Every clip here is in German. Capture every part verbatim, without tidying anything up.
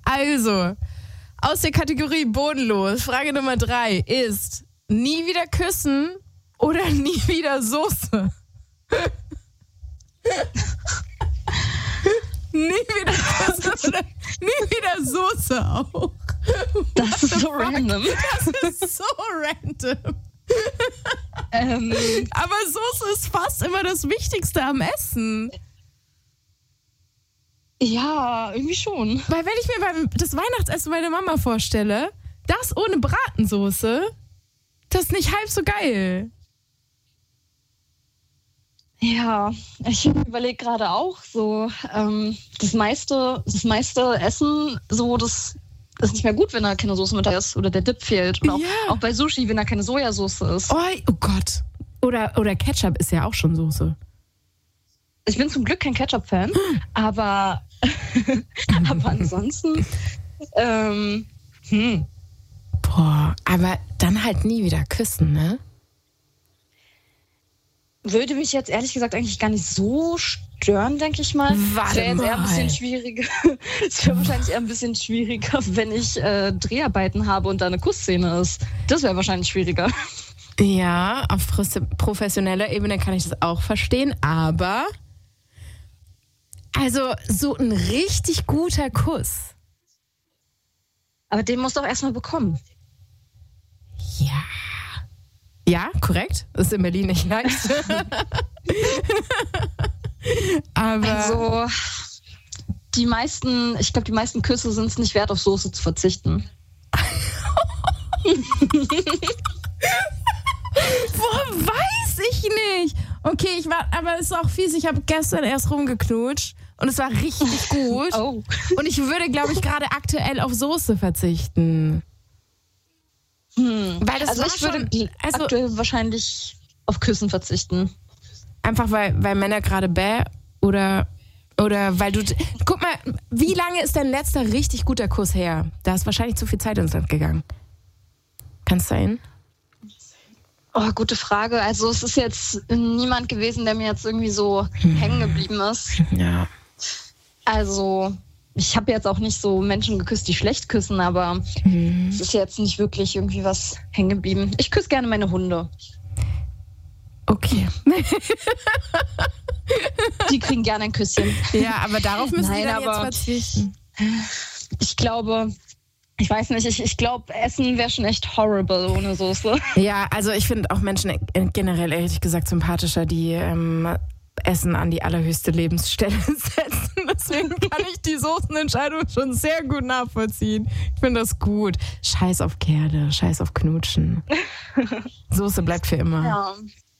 Also, aus der Kategorie bodenlos, Frage Nummer drei ist, nie wieder küssen oder nie wieder Soße? Nie wieder küssen oder nie wieder Soße auch? Das ist so random. Das ist so random. Ähm, Aber Soße ist fast immer das Wichtigste am Essen. ja, irgendwie schon. Weil wenn ich mir beim, das Weihnachtsessen meiner Mama vorstelle, das ohne Bratensoße, das ist nicht halb so geil. Ja, ich überlege gerade auch so, ähm, das meiste, das meiste Essen, so das ist nicht mehr gut, wenn da keine Soße mit da ist oder der Dip fehlt. Und auch, Ja. auch bei Sushi, wenn da keine Sojasauce ist. Oh, oh Gott. Oder, oder Ketchup ist ja auch schon Soße. Ich bin zum Glück kein Ketchup-Fan, aber, aber ansonsten, ähm, hm. Boah, aber dann halt nie wieder küssen, ne? würde mich jetzt ehrlich gesagt eigentlich gar nicht so stören, denke ich mal. Warte Es wäre jetzt eher ein mal. bisschen schwieriger. Es wäre wahrscheinlich eher ein bisschen schwieriger, wenn ich äh, Dreharbeiten habe und da eine Kussszene ist. Das wäre wahrscheinlich schwieriger. Ja, auf professioneller Ebene kann ich das auch verstehen, aber also so ein richtig guter Kuss. Aber den musst du auch erstmal bekommen. Ja. Ja, korrekt. Das ist in Berlin nicht leicht. Aber Also, die meisten, ich glaube, die meisten Küsse sind es nicht wert, auf Soße zu verzichten. Boah, weiß ich nicht. Okay, ich war, aber es ist auch fies. Ich habe gestern erst rumgeknutscht und es war richtig gut. Oh. Und ich würde, glaube ich, gerade aktuell auf Soße verzichten. Hm. Weil das also war ich würde schon, also aktuell wahrscheinlich auf Küssen verzichten. einfach weil, weil Männer gerade bäh oder, oder weil du... Guck mal, wie lange ist dein letzter richtig guter Kuss her? Da ist wahrscheinlich zu viel Zeit ins Land gegangen. Kann es sein? Oh, gute Frage. Also es ist jetzt niemand gewesen, der mir jetzt irgendwie so Hm. hängen geblieben ist. Ja. Also ich habe jetzt auch nicht so Menschen geküsst, die schlecht küssen, aber Hm. es ist jetzt nicht wirklich irgendwie was hängen geblieben. Ich küsse gerne meine Hunde. Okay. Die kriegen gerne ein Küsschen. Ja, aber darauf müssen Nein, wir dann jetzt aber- verzichten. Ich glaube, ich weiß nicht, ich, ich glaube, Essen wäre schon echt horrible ohne Soße. Ja, also ich finde auch Menschen generell ehrlich gesagt sympathischer, die ähm, Essen an die allerhöchste Lebensstelle setzen. Deswegen kann ich die Soßenentscheidung schon sehr gut nachvollziehen. Ich finde das gut. Scheiß auf Kerle, scheiß auf Knutschen. Soße bleibt für immer. Ja.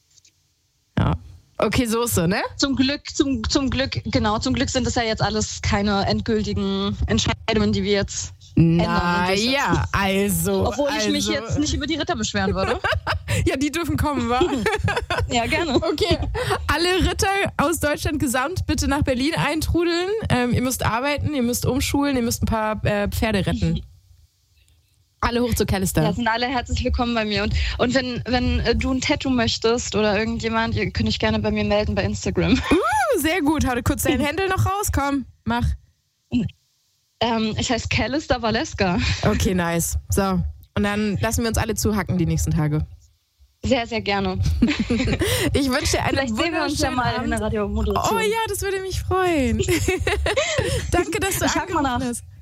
Ja. Okay, Soße, ne? Zum Glück, zum, zum Glück, genau, zum Glück sind das ja jetzt alles keine endgültigen Entscheidungen, die wir jetzt Na ändern. ja, also. Obwohl ich also. mich jetzt nicht über die Ritter beschweren würde. Ja, die dürfen kommen, wa? Ja, gerne. Okay, alle Ritter aus Deutschland gesamt bitte nach Berlin eintrudeln. Ähm, ihr müsst arbeiten, ihr müsst umschulen, ihr müsst ein paar äh, Pferde retten. Alle hoch zu Callister. Ja, sind alle herzlich willkommen bei mir. Und, und wenn, wenn äh, du ein Tattoo möchtest oder irgendjemand, ihr könnt euch gerne bei mir melden bei Instagram. Uh, sehr gut. Hau dir kurz deinen Händel noch raus. Komm, mach. Ähm, ich heiße Callister Valeska. Okay, nice. So, und dann lassen wir uns alle zuhacken die nächsten Tage. Sehr, sehr gerne. Ich wünsche dir einen Vielleicht sehen wir uns ja wunderschönen mal in Abend. der Radiomoderation. Oh ja, das würde mich freuen. Danke, dass du Ich hack mal angerufen nach. hast.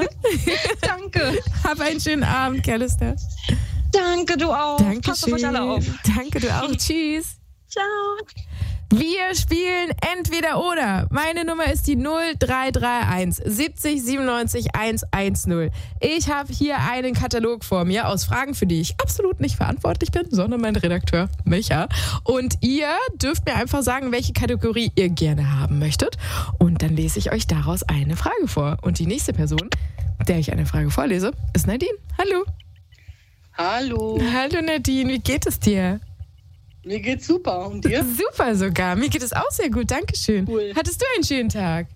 Danke. Hab einen schönen Abend, Callister. Danke, du auch. Dankeschön. Passt auf euch alle auf. Danke, du auch. Tschüss. Ciao. Wir spielen entweder oder. Meine Nummer ist die null drei drei eins siebzig siebenundneunzig hundertzehn. Ich habe hier einen Katalog vor mir aus Fragen, für die ich absolut nicht verantwortlich bin, sondern mein Redakteur Micha. Und ihr dürft mir einfach sagen, welche Kategorie ihr gerne haben möchtet. Und dann lese ich euch daraus eine Frage vor. Und die nächste Person, der ich eine Frage vorlese, ist Nadine. Hallo. Hallo, Hallo Nadine, wie geht es dir? mir geht's super. Und dir? Super sogar. Mir geht es auch sehr gut. Dankeschön. Cool. Hattest du einen schönen Tag?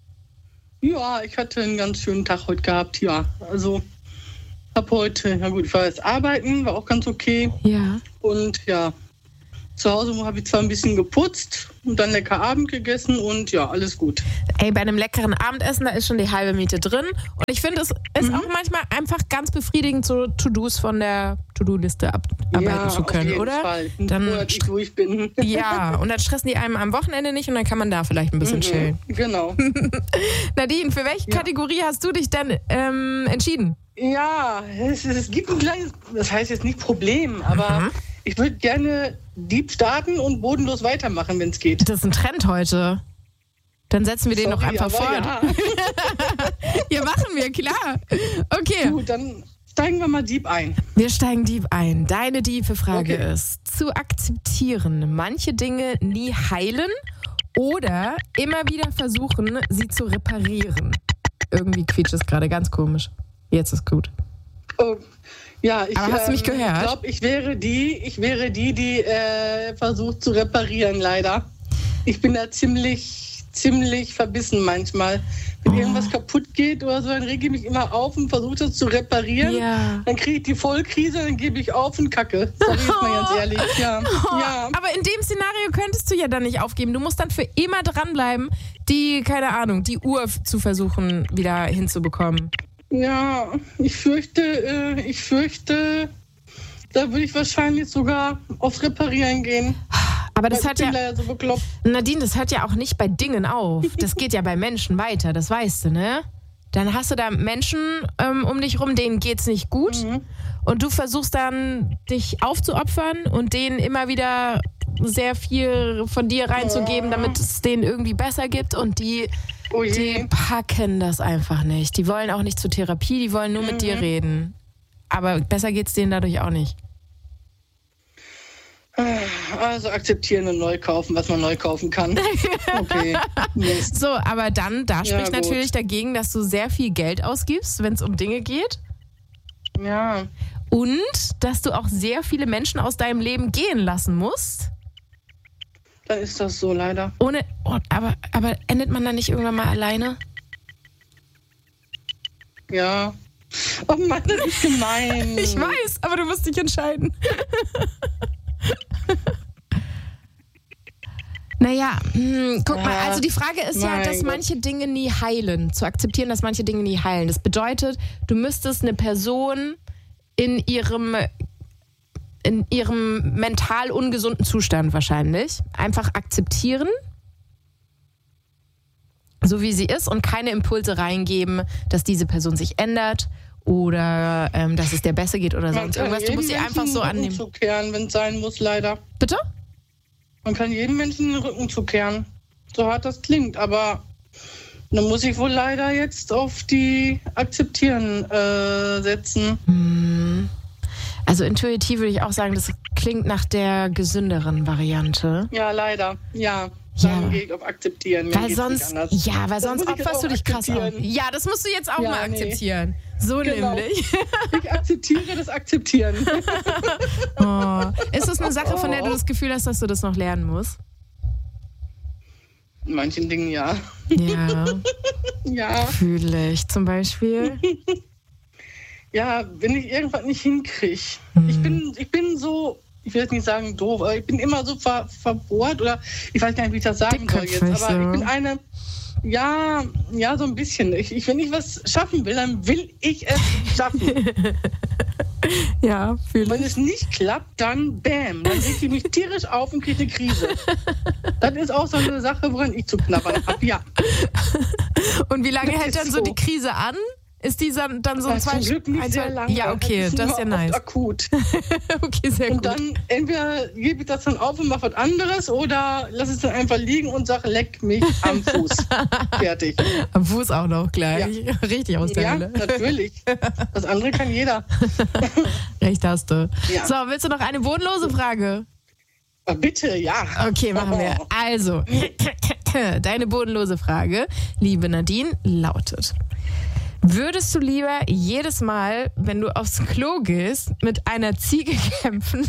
Ja, ich hatte einen ganz schönen Tag heute gehabt, ja. Also, hab heute, ja gut, ich war jetzt arbeiten, war auch ganz okay. Ja. Und ja, Zu Hause habe ich zwar ein bisschen geputzt und dann lecker Abend gegessen und ja, alles gut. Ey, bei einem leckeren Abendessen, da ist schon die halbe Miete drin. Und ich finde, es ist mhm. auch manchmal einfach ganz befriedigend, so To-Dos von der To-Do-Liste abarbeiten ja, zu können, auf jeden oder? Fall. Dann Nur, dass ich durch bin. Ja, und dann stressen die einem am Wochenende nicht und dann kann man da vielleicht ein bisschen mhm, chillen. Genau. Nadine, für welche ja. Kategorie hast du dich denn ähm, entschieden? Ja, es, es gibt ein kleines, das heißt jetzt nicht Problem, aber mhm. ich würde gerne Dieb starten und bodenlos weitermachen, wenn es geht. Das ist ein Trend heute. Dann setzen wir den Sorry, noch einfach fort. Ja. Ja, machen wir, klar. Okay. Gut, dann steigen wir mal Dieb ein. Wir steigen Dieb ein. Deine tiefe Frage okay. ist, zu akzeptieren, manche Dinge nie heilen oder immer wieder versuchen, sie zu reparieren. Irgendwie quietscht es gerade ganz komisch. Jetzt ist gut. Oh, ja, ich, Aber hast du mich ähm, gehört? Ich glaube, ich wäre die, ich wäre die, die äh, versucht zu reparieren, leider. Ich bin da ziemlich, ziemlich verbissen manchmal. Wenn oh. irgendwas kaputt geht oder so, dann rege ich mich immer auf und versuche das zu reparieren. Ja. Dann kriege ich die Vollkrise, dann gebe ich auf und kacke. Sorry, ist mal ganz ehrlich. Ja. Oh. Ja. Aber in dem Szenario könntest du ja dann nicht aufgeben. Du musst dann für immer dranbleiben, die, keine Ahnung, die Uhr zu versuchen, wieder hinzubekommen. Ja, ich fürchte, äh, ich fürchte, da würde ich wahrscheinlich sogar aufs Reparieren gehen. Aber das Weil hat ich ja, bin leider so bekloppt. Nadine, das hört ja auch nicht bei Dingen auf. Das geht ja bei Menschen weiter, das weißt du, ne? Dann hast du da Menschen ähm, um dich rum, denen geht's nicht gut. Mhm. Und du versuchst dann, dich aufzuopfern und denen immer wieder sehr viel von dir reinzugeben, Ja. damit es denen irgendwie besser gibt. Und die, Oh je. die packen das einfach nicht. Die wollen auch nicht zur Therapie, die wollen nur mit Mhm. dir reden. Aber besser geht's denen dadurch auch nicht. Also akzeptieren und neu kaufen, was man neu kaufen kann. Okay. Mist. So, aber dann, da Ja, spricht gut. natürlich dagegen, dass du sehr viel Geld ausgibst, wenn es um Dinge geht. Ja. Und dass du auch sehr viele Menschen aus deinem Leben gehen lassen musst. Dann ist das so leider. Ohne, oh, aber, aber endet man dann nicht irgendwann mal alleine? Ja. Oh Mann, das ist gemein. Ich weiß, aber du musst dich entscheiden. Naja, hm, guck mal, also die Frage ist ja, Mein dass Gott. manche Dinge nie heilen. Zu akzeptieren, dass manche Dinge nie heilen. Das bedeutet, du müsstest eine Person in ihrem, in ihrem mental ungesunden Zustand wahrscheinlich einfach akzeptieren, so wie sie ist, und keine Impulse reingeben, dass diese Person sich ändert oder ähm, dass es der besser geht oder Man sonst kann irgendwas. Du musst sie jedem einfach Menschen so den Rücken annehmen. zukehren, wenn es sein muss, leider. Bitte? Man kann jedem Menschen den Rücken zukehren. So hart das klingt, aber dann muss ich wohl leider jetzt auf die Akzeptieren äh, setzen. Hm. Also intuitiv würde ich auch sagen, das klingt nach der gesünderen Variante. Ja, leider. Ja. Ja. Dann gehe ich auf Akzeptieren. Mir Weil geht's sonst, nicht anders. ja, weil Das sonst muss ich jetzt opferst du auch dich krass auf. akzeptieren. Ja, das musst du jetzt auch Ja, mal nee. akzeptieren. So Genau. nämlich. Ich akzeptiere das Akzeptieren. Oh. Ist das eine Sache, von der du das Gefühl hast, dass du das noch lernen musst? In manchen Dingen ja. Ja, Ja. fühle ich zum Beispiel. Ja, wenn ich irgendwas nicht hinkriege. Hm. Ich bin, ich bin so, ich will jetzt nicht sagen doof, aber ich bin immer so ver, verbohrt oder ich weiß gar nicht, wie ich das sagen soll jetzt. Dickköpfig, Aber so. ich bin eine, ja, ja, so ein bisschen. Ich, ich, wenn ich was schaffen will, dann will ich es schaffen. Ja, fühle Wenn ich. es nicht klappt, dann bam, dann reg ich mich tierisch auf und kriege eine Krise. Das ist auch so eine Sache, woran ich zu knabbern habe. Ja. Und wie lange Das hält ist dann so so. die Krise an? Ist die dann dann so ein Das ist zwei zum Glück nicht ein, sehr zwei- lange. Ja, okay, das ist ja nur oft nice. akut. Okay, sehr Und gut. dann entweder gebe ich das dann auf und mache was anderes oder lasse es dann einfach liegen und sage, leck mich am Fuß. Fertig. Am Fuß auch noch gleich. Richtig aus der Ja, Hölle. natürlich. Das andere kann jeder. Recht hast du. Ja. So, willst du noch eine bodenlose Frage? Aber bitte, ja. Okay, machen wir. Also, deine bodenlose Frage, liebe Nadine, lautet: Würdest du lieber jedes Mal, wenn du aufs Klo gehst, mit einer Ziege kämpfen?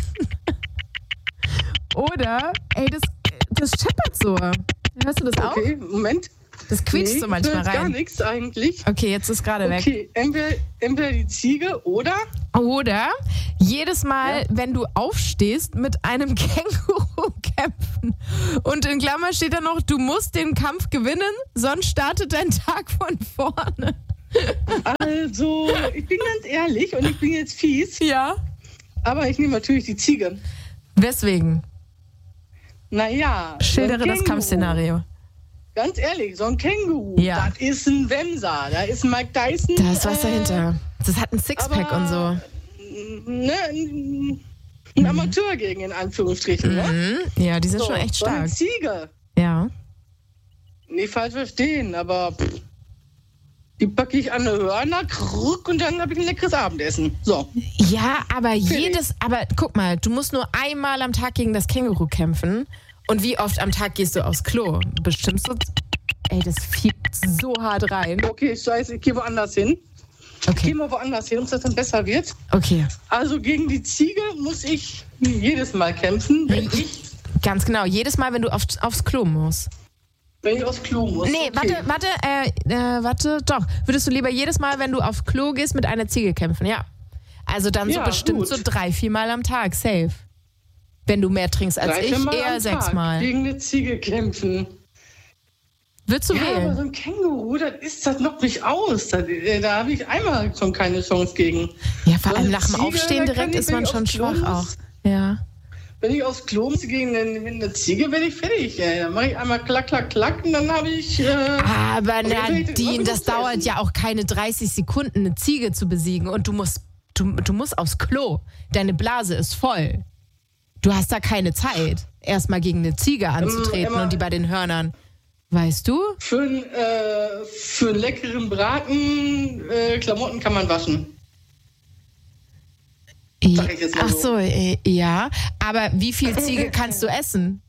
Oder, ey, das, das scheppert so. Hörst du das auch? Okay, Moment. Das quietscht Nee, so ich manchmal höre gar rein. nichts eigentlich. Okay, jetzt ist gerade weg. Okay, entweder, entweder die Ziege oder Oder jedes Mal, ja. wenn du aufstehst, mit einem Känguru kämpfen. Und in Klammer steht da noch, du musst den Kampf gewinnen, sonst startet dein Tag von vorne. Also, ich bin ganz ehrlich und ich bin jetzt fies. Ja. Aber ich nehme natürlich die Ziege. Weswegen? Naja. Schildere so das Kampfszenario. Ganz ehrlich, so ein Känguru, ja. das ist ein Wemser, da ist ein Mike Tyson. Da ist was äh, dahinter. Das hat ein Sixpack und so. Ne, ein, ein Amateur gegen, in Anführungsstrichen. Mhm. Ne? Ja, die sind so, schon echt so eine stark. Ziege. Ja. Nicht falsch verstehen, aber pff, die packe ich an eine Hörner krück, und dann habe ich ein leckeres Abendessen. So. Ja, aber jedes, aber guck mal, du musst nur einmal am Tag gegen das Känguru kämpfen. Und wie oft am Tag gehst du aufs Klo? Bestimmt so. Ey, das fiebt so hart rein. Okay, scheiße, ich gehe woanders hin. Okay. Ich gehe mal woanders hin, ob das dann besser wird. Okay. Also gegen die Ziege muss ich jedes Mal kämpfen, wenn ich... Ganz genau, jedes Mal, wenn du auf, aufs Klo musst. Wenn ich aufs Klo muss. Nee, okay. warte, warte, äh, äh, warte, doch. Würdest du lieber jedes Mal, wenn du aufs Klo gehst, mit einer Ziege kämpfen? Ja. Also dann so ja, bestimmt gut. so drei, vier Mal am Tag, safe. Wenn du mehr trinkst als drei, ich, Mal eher am sechsmal. Gegen eine Ziege kämpfen. Würdest du ja, wählen? aber so ein Känguru, das ist das noch nicht aus. Da, da habe ich einmal schon keine Chance gegen. Ja, vor so allem nach dem Ziege, Aufstehen direkt ich, ist man schon schwach muss, auch. Ja. Wenn ich aufs Klo muss gegen eine, eine Ziege, werde ich fertig. Ey. Dann mache ich einmal klack, klack, klack und dann habe ich... Äh, aber was Nadine, das dauert essen. ja auch keine dreißig Sekunden, eine Ziege zu besiegen. Und du musst, du, du musst aufs Klo. Deine Blase ist voll. Du hast da keine Zeit, erstmal gegen eine Ziege anzutreten ähm, und die bei den Hörnern. Weißt du? Für, ein, äh, für einen leckeren Braten, äh, Klamotten kann man waschen. Sag ich jetzt mal Ach so. so, äh, ja. Aber wie viel Ziege kannst du essen?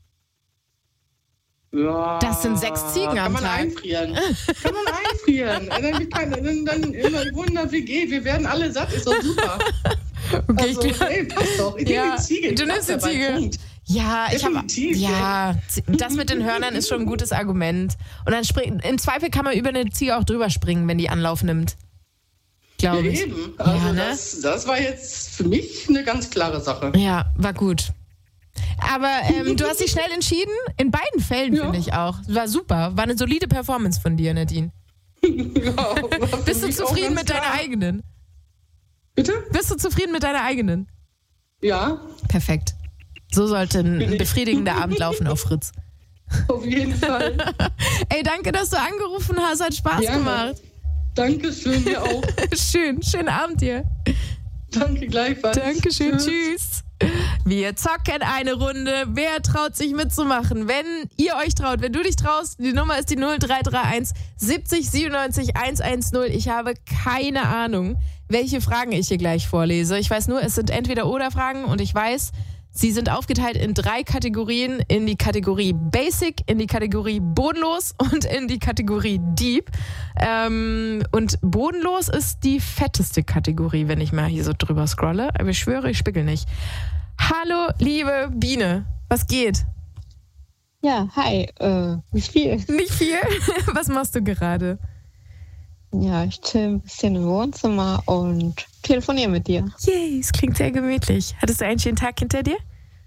Ja, Das sind sechs Ziegen kann am man Tag. Einfrieren. Kann man einfrieren. Äh, dann, kann, dann, dann immer Wunder W G, wir werden alle satt, ist doch super. Okay, Also, ich glaub, ey, passt doch. Ich ja, nehme die Ziege. du nimmst die Dabei, Ziege. Punkt. Ja, ich habe Definitiv, ja, das mit den Hörnern ist schon ein gutes Argument. Und dann spring, im Zweifel kann man über eine Ziege auch drüber springen, wenn die Anlauf nimmt. Glaube Ja, ich. eben. Also ja, ne? das, das war jetzt für mich eine ganz klare Sache. Ja, war gut. Aber ähm, du hast dich schnell entschieden. In beiden Fällen, Ja. finde ich auch. War super. War eine solide Performance von dir, Nadine. Ja, war für Bist du mich auch zufrieden ganz mit deiner klar. eigenen? Bitte? Bist du zufrieden mit deiner eigenen? Ja, Perfekt. So sollte ein, Bin ein ich. befriedigender Abend laufen auf Fritz. auf jeden Fall. Ey, danke, dass du angerufen hast. Hat Spaß Gerne. gemacht. Dankeschön, mir auch. Schön. Schönen Abend dir. Danke gleichfalls. Dankeschön. Tschüss. Wir zocken eine Runde. Wer traut sich mitzumachen? Wenn ihr euch traut, wenn du dich traust, die Nummer ist die null drei drei eins siebzig siebenundneunzig hundertzehn. Ich habe keine Ahnung, welche Fragen ich hier gleich vorlese. Ich weiß nur, es sind Entweder-Oder-Fragen und ich weiß, sie sind aufgeteilt in drei Kategorien. In die Kategorie Basic, in die Kategorie Bodenlos und in die Kategorie Deep. Ähm, und Bodenlos ist die fetteste Kategorie, wenn ich mal hier so drüber scrolle. Aber ich schwöre, ich spickel nicht. Hallo, liebe Biene. Was geht? Ja, hi. Äh, nicht viel. Nicht viel? Was machst du gerade? Ja, ich chill ein bisschen im Wohnzimmer und telefoniere mit dir. Yay, es klingt sehr gemütlich. Hattest du einen schönen Tag hinter dir?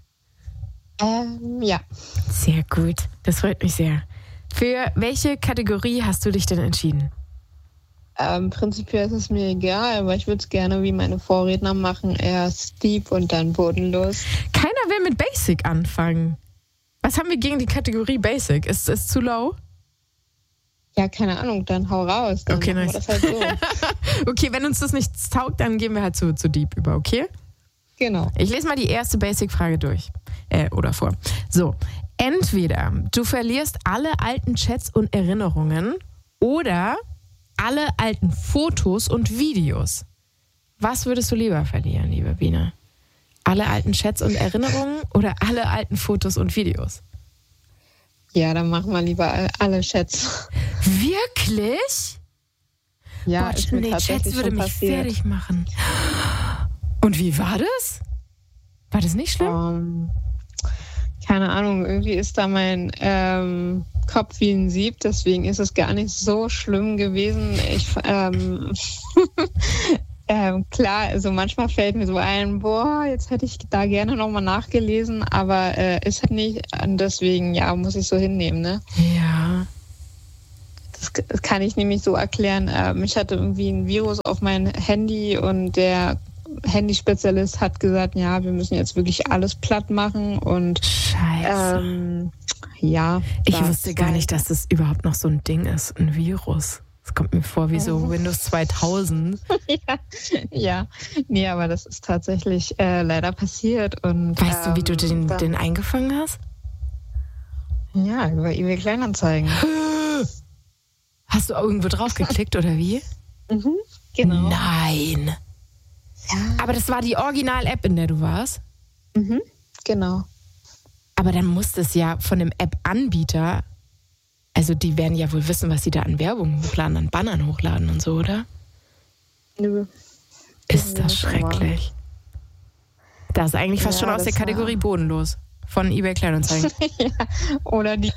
Ähm, ja. Sehr gut. Das freut mich sehr. Für welche Kategorie hast du dich denn entschieden? Ähm, prinzipiell ist es mir egal, aber ich würde es gerne wie meine Vorredner machen. Erst deep und dann bodenlos. Keiner will mit Basic anfangen. Was haben wir gegen die Kategorie Basic? Ist es zu low? Ja, keine Ahnung, dann hau raus. Dann Okay, machen nice. wir das halt so. Okay, wenn uns das nichts taugt, dann gehen wir halt zu, zu Deep über, okay? Genau. Ich lese mal die erste Basic-Frage durch. Äh, oder vor. So, entweder du verlierst alle alten Chats und Erinnerungen oder alle alten Fotos und Videos. Was würdest du lieber verlieren, liebe Biene? Alle alten Chats und Erinnerungen oder alle alten Fotos und Videos? Ja, dann machen wir lieber all- alle Chats. Wirklich? Ja, Boah, ist mir nee, tatsächlich Chats würde schon mich passiert. fertig machen. Und wie war das? War das nicht schlimm? Ähm, keine Ahnung, irgendwie ist da mein ähm, Kopf wie ein Sieb, deswegen ist es gar nicht so schlimm gewesen. Ich, ähm, Ähm, klar, also manchmal fällt mir so ein, boah, jetzt hätte ich da gerne nochmal nachgelesen, aber äh, ist halt nicht. Und deswegen, ja, muss ich so hinnehmen, ne? Ja. Das, das kann ich nämlich so erklären. Ähm, ich hatte irgendwie ein Virus auf mein Handy und der Handyspezialist hat gesagt, ja, wir müssen jetzt wirklich alles platt machen und Scheiße. Ähm, ja. Ich wusste gar nicht, dass das überhaupt noch so ein Ding ist, ein Virus. Das kommt mir vor wie so Windows zweitausend. ja, ja, nee, aber das ist tatsächlich äh, leider passiert. Und, weißt ähm, du, wie du den, dann, den eingefangen hast? Ja, über eBay Kleinanzeigen. Hast du irgendwo drauf geklickt oder wie? Mhm, genau. Nein. Ja. Aber das war die Original-App, in der du warst? Mhm, genau. Aber dann muss das ja von dem App-Anbieter, also die werden ja wohl wissen, was sie da an Werbung hochladen, an Bannern hochladen und so, oder? Nö. Ist das schrecklich. Das ist eigentlich fast Ja, schon aus der das war- Kategorie bodenlos von eBay Kleinanzeigen. ja, oder die,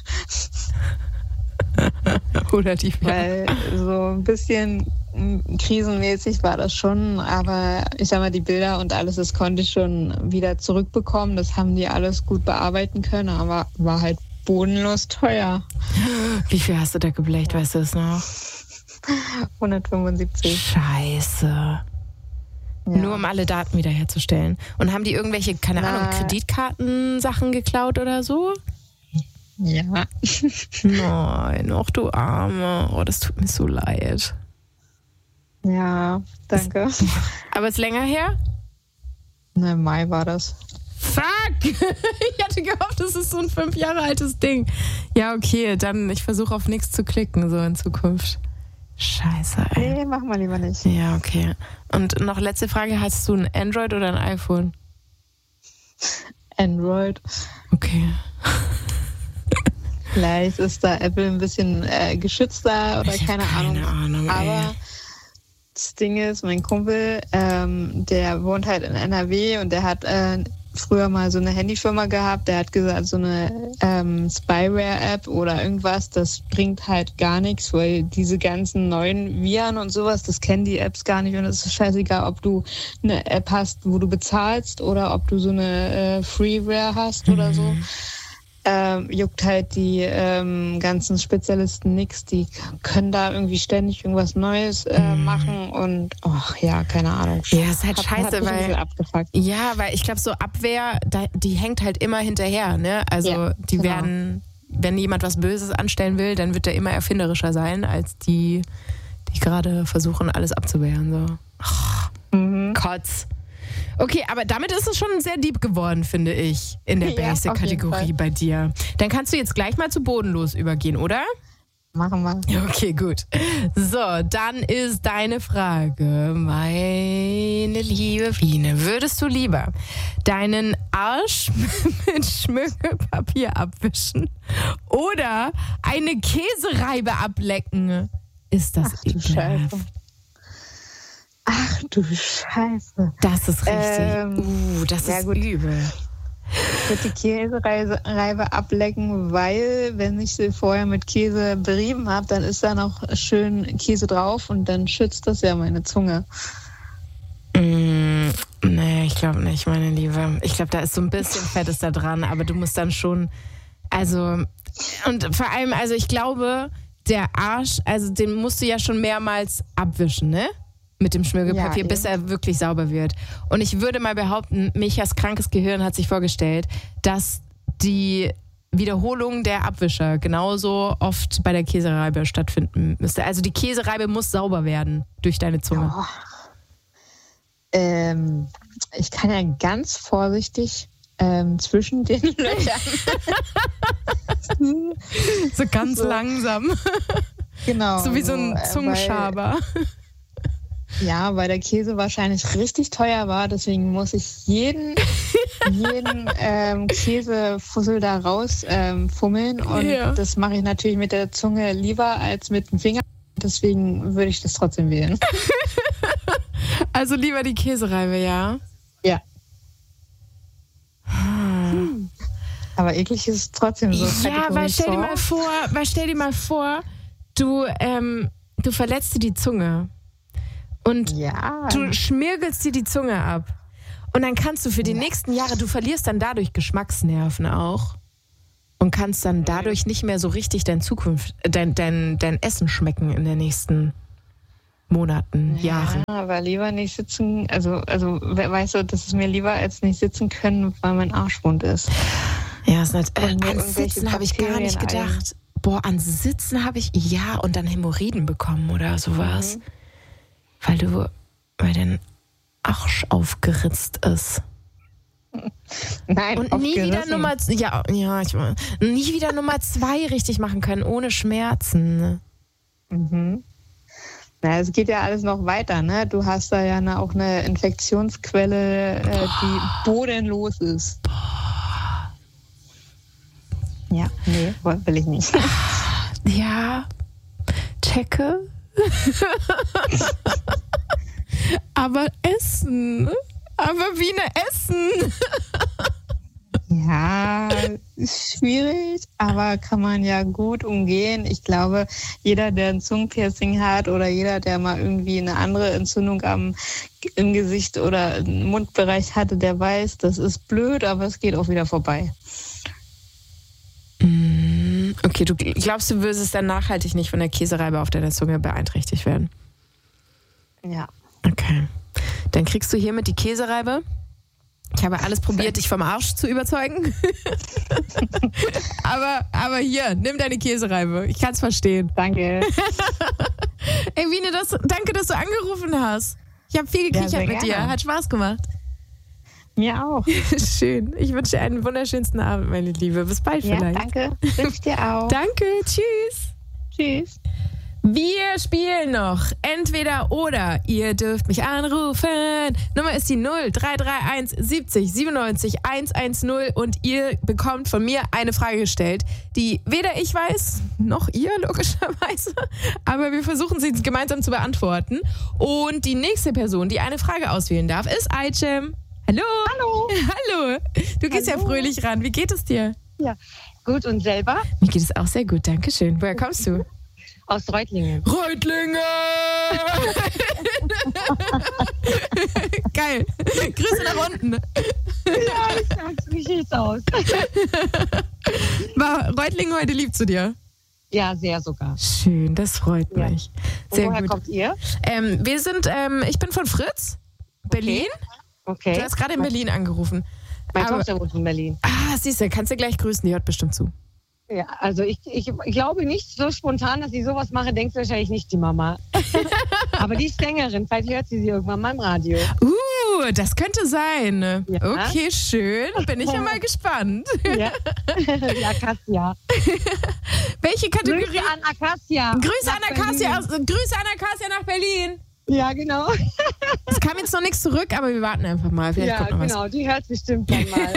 Oder die weil so ein bisschen mm, krisenmäßig war das schon, aber ich sag mal, die Bilder und alles, das konnte ich schon wieder zurückbekommen. Das haben die alles gut bearbeiten können, aber war halt bodenlos teuer. Wie viel hast du da geblecht, weißt du es noch? hundertfünfundsiebzig. Scheiße. Ja. Nur um alle Daten wiederherzustellen. Und haben die irgendwelche, keine Na. Ahnung, Kreditkartensachen geklaut oder so? Ja. Nein, ach du Arme. Oh, das tut mir so leid. Ja, danke. Aber ist länger her? Na, im Mai war das. Fuck! Ich hatte gehofft, das ist so ein fünf Jahre altes Ding. Ja, okay, dann ich versuche auf nichts zu klicken, so in Zukunft. Scheiße, ey. Nee, machen wir lieber nicht. Ja, okay. Und noch letzte Frage, hast du ein Android oder ein iPhone? Android. Okay. Vielleicht ist da Apple ein bisschen äh, geschützter oder Ich hab keine, keine Ahnung. Ahnung, ey. Aber das Ding ist, mein Kumpel, ähm, der wohnt halt in N R W und der hat äh, früher mal so eine Handyfirma gehabt. Der hat gesagt, so eine ähm, Spyware-App oder irgendwas, das bringt halt gar nichts, weil diese ganzen neuen Viren und sowas, das kennen die Apps gar nicht und es ist scheißegal, ob du eine App hast, wo du bezahlst oder ob du so eine äh, Freeware hast oder so. Ähm, juckt halt die ähm, ganzen Spezialisten nix, die können da irgendwie ständig irgendwas Neues äh, Mhm. machen und ach ja, keine Ahnung. Ja, ist halt Hat- scheiße, hat mich ein weil- bisschen abgefuckt. Ja, weil ich glaube, so Abwehr, da, die hängt halt immer hinterher, ne? Also Ja, die genau. werden, wenn jemand was Böses anstellen will, dann wird der immer erfinderischer sein, als die, die gerade versuchen, alles abzuwehren. So. Mhm. Kotz. Okay, aber damit ist es schon sehr deep geworden, finde ich, in der Ja, auf jeden Basic-Kategorie Fall. bei dir. Dann kannst du jetzt gleich mal zu bodenlos übergehen, oder? Machen wir. Okay, gut. So, dann ist deine Frage, meine liebe Biene. Würdest du lieber deinen Arsch mit Schmirgelpapier abwischen oder eine Käsereibe ablecken? Ist das Ach du ekelhaft? Scheiße. Ach du Scheiße. Das ist richtig. Ähm, uh, das ja ist gut. übel. Ich würde die Käsereibe ablecken, weil wenn ich sie vorher mit Käse berieben habe, dann ist da noch schön Käse drauf und dann schützt das ja meine Zunge. Mm, nee, ich glaube nicht, meine Liebe. Ich glaube, da ist so ein bisschen Fett ist da dran, aber du musst dann schon, also, und vor allem, also ich glaube, der Arsch, also den musst du ja schon mehrmals abwischen, ne? Mit dem Schmirgelpapier, Ja, bis eben. er wirklich sauber wird. Und ich würde mal behaupten, Michas krankes Gehirn hat sich vorgestellt, dass die Wiederholung der Abwischer genauso oft bei der Käsereibe stattfinden müsste. Also die Käsereibe muss sauber werden durch deine Zunge. Oh. Ähm, ich kann ja ganz vorsichtig ähm, zwischen den Löchern. So ganz So. langsam. Genau. So wie so ein äh, Zungenschaber. Weil, ja, weil der Käse wahrscheinlich richtig teuer war, deswegen muss ich jeden, jeden ähm, Käsefussel da raus ähm, fummeln und Ja. das mache ich natürlich mit der Zunge lieber als mit dem Finger. Deswegen würde ich das trotzdem wählen. Also lieber die Käsereibe, ja? Ja. Aber eklig ist es trotzdem so. Ja, weil stell dir mal Kategorie vor, weil stell dir mal vor, du, ähm, du verletzt dir die Zunge Und Ja. du schmirgelst dir die Zunge ab. Und dann kannst du für die nächsten Jahre, du verlierst dann dadurch Geschmacksnerven auch. Und kannst dann dadurch nicht mehr so richtig dein Zukunft, dein, dein, dein Essen schmecken in den nächsten Monaten, Jahren. Ja, aber lieber nicht sitzen, also, also we- weißt du, das ist mir lieber als nicht sitzen können, weil mein Arsch wund ist. Ja, ist nicht, äh, Und mir an irgendwelche Sitzen habe ich gar nicht Bakterien gedacht. Boah, an Sitzen habe ich, ja, und dann Hämorrhoiden bekommen oder sowas. Mhm. Weil du, weil dein Arsch aufgeritzt ist. Nein, Und nie wieder aufgerissen. Nummer, ja, ja, ich, nie wieder Nummer zwei richtig machen können, ohne Schmerzen. Mhm. Na, es geht ja alles noch weiter, ne? Du hast da ja eine, auch eine Infektionsquelle, äh, die bodenlos ist. Ja, nee, will ich nicht. Ja, checke. Aber Essen. Aber wie eine Essen. Ja, ist schwierig, aber kann man ja gut umgehen. Ich glaube, jeder, der ein Zungenpiercing hat oder jeder, der mal irgendwie eine andere Entzündung am, im Gesicht oder im Mundbereich hatte, der weiß, das ist blöd, aber es geht auch wieder vorbei. Okay, du glaubst, du würdest dann nachhaltig nicht von der Käsereibe auf deiner Zunge beeinträchtigt werden? Ja. Okay. Dann kriegst du hiermit die Käsereibe. Ich habe alles probiert, dich vom Arsch zu überzeugen. aber, aber hier, nimm deine Käsereibe. Ich kann es verstehen. Danke. Ey, Wiene, das, danke, dass du angerufen hast. Ich habe viel Ja, gekichert sehr mit dir. gerne. Hat Spaß gemacht. Mir auch. Schön. Ich wünsche dir einen wunderschönsten Abend, meine Liebe. Bis bald Ja, vielleicht. danke. Wünsche dir auch. Danke. Tschüss. Tschüss. Wir spielen noch entweder oder. Ihr dürft mich anrufen. Nummer ist die null drei drei eins siebzig siebenundneunzig hundertzehn und ihr bekommt von mir eine Frage gestellt, die weder ich weiß, noch ihr logischerweise, aber wir versuchen sie gemeinsam zu beantworten. Und die nächste Person, die eine Frage auswählen darf, ist Aicem. Hallo. Hallo. Hallo. Du gehst Hallo. ja fröhlich ran. Wie geht es dir? Ja, gut. Und selber? Mir geht es auch sehr gut. Dankeschön. Woher kommst du? Aus Reutlingen. Reutlingen! Geil. Grüße nach unten. Ja, ich sag's, wie sieht's aus? War Reutlingen heute lieb zu dir? Ja, sehr sogar. Schön, das freut Ja. mich. Und Sehr woher gut. kommt ihr? Ähm, wir sind, ähm, ich bin von Fritz, Berlin. Okay. Du hast gerade in Berlin angerufen. Meine Aber- Tochter wohnt in Berlin. Ah, siehst du, kannst du gleich grüßen, die hört bestimmt zu. Ja, also ich, ich, ich glaube nicht so spontan, dass ich sowas mache, denkt wahrscheinlich nicht die Mama. Aber die ist Sängerin, vielleicht hört sie sie irgendwann mal im Radio. Uh, das könnte sein. Ja. Okay, schön. Bin ich ja mal gespannt. Ja, die Acacia. Welche Kategorie? Grüße an Acacia. Grüße Nach an Acacia, Berlin. aus, Grüße an Acacia nach Berlin. Ja, genau. Es kam jetzt noch nichts zurück, aber wir warten einfach mal. Vielleicht Ja, kommt noch genau. Die hört bestimmt dann mal.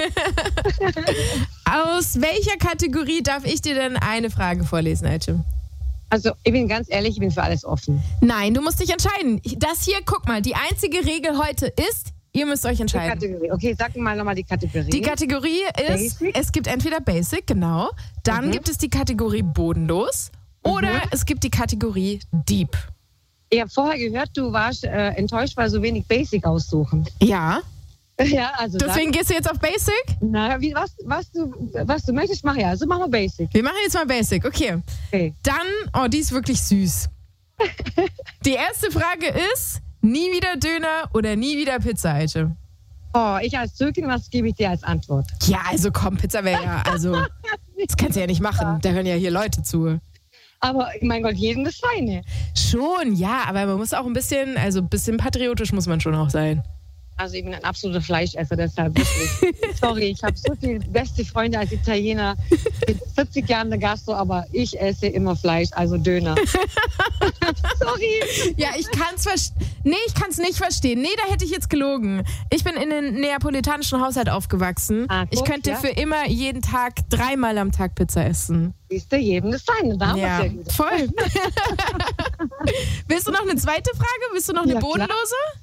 was. Aus welcher Kategorie darf ich dir denn eine Frage vorlesen, Aicem? Also, ich bin ganz ehrlich, ich bin für alles offen. Nein, du musst dich entscheiden. Das hier, guck mal, die einzige Regel heute ist, ihr müsst euch Die entscheiden. Kategorie. Okay, sag mal nochmal die Kategorie. Die Kategorie ist, Basic? es gibt entweder Basic, genau, dann Mhm. gibt es die Kategorie Bodenlos oder Mhm. es gibt die Kategorie Deep. Ich habe vorher gehört, du warst äh, enttäuscht, weil so wenig Basic aussuchen. Ja, Ja, also deswegen gehst du jetzt auf Basic? sag, na, wie, was, was, du, was du möchtest, mach ja. Also machen wir Basic. Wir machen jetzt mal Basic, okay. Okay. Dann, oh, die ist wirklich süß. Die erste Frage ist, nie wieder Döner oder nie wieder Pizza, Aicem? Oh, ich als Türkin, was gebe ich dir als Antwort? Ja, also komm, Pizza wäre ja, also, das kannst du ja nicht machen. Da hören ja hier Leute zu. Aber, mein Gott, jedem das Seine. Schon, ja, aber man muss auch ein bisschen, also ein bisschen patriotisch muss man schon auch sein. Also ich bin ein absoluter Fleischesser, deshalb wirklich. Sorry, ich habe so viele beste Freunde als Italiener. Mit vierzig Jahren der Gastro, aber ich esse immer Fleisch, also Döner. Sorry. Ja, ich kann's verstehen. Nee, ich kann's nicht verstehen. Nee, da hätte ich jetzt gelogen. Ich bin in einem neapolitanischen Haushalt aufgewachsen. Ah, ich guck, könnte ja. für immer jeden Tag dreimal am Tag Pizza essen. Siehst du, jedem das Seine. Da haben Ja, wir ja wieder. voll. Willst du noch eine zweite Frage? Willst du noch eine Ja, klar. bodenlose?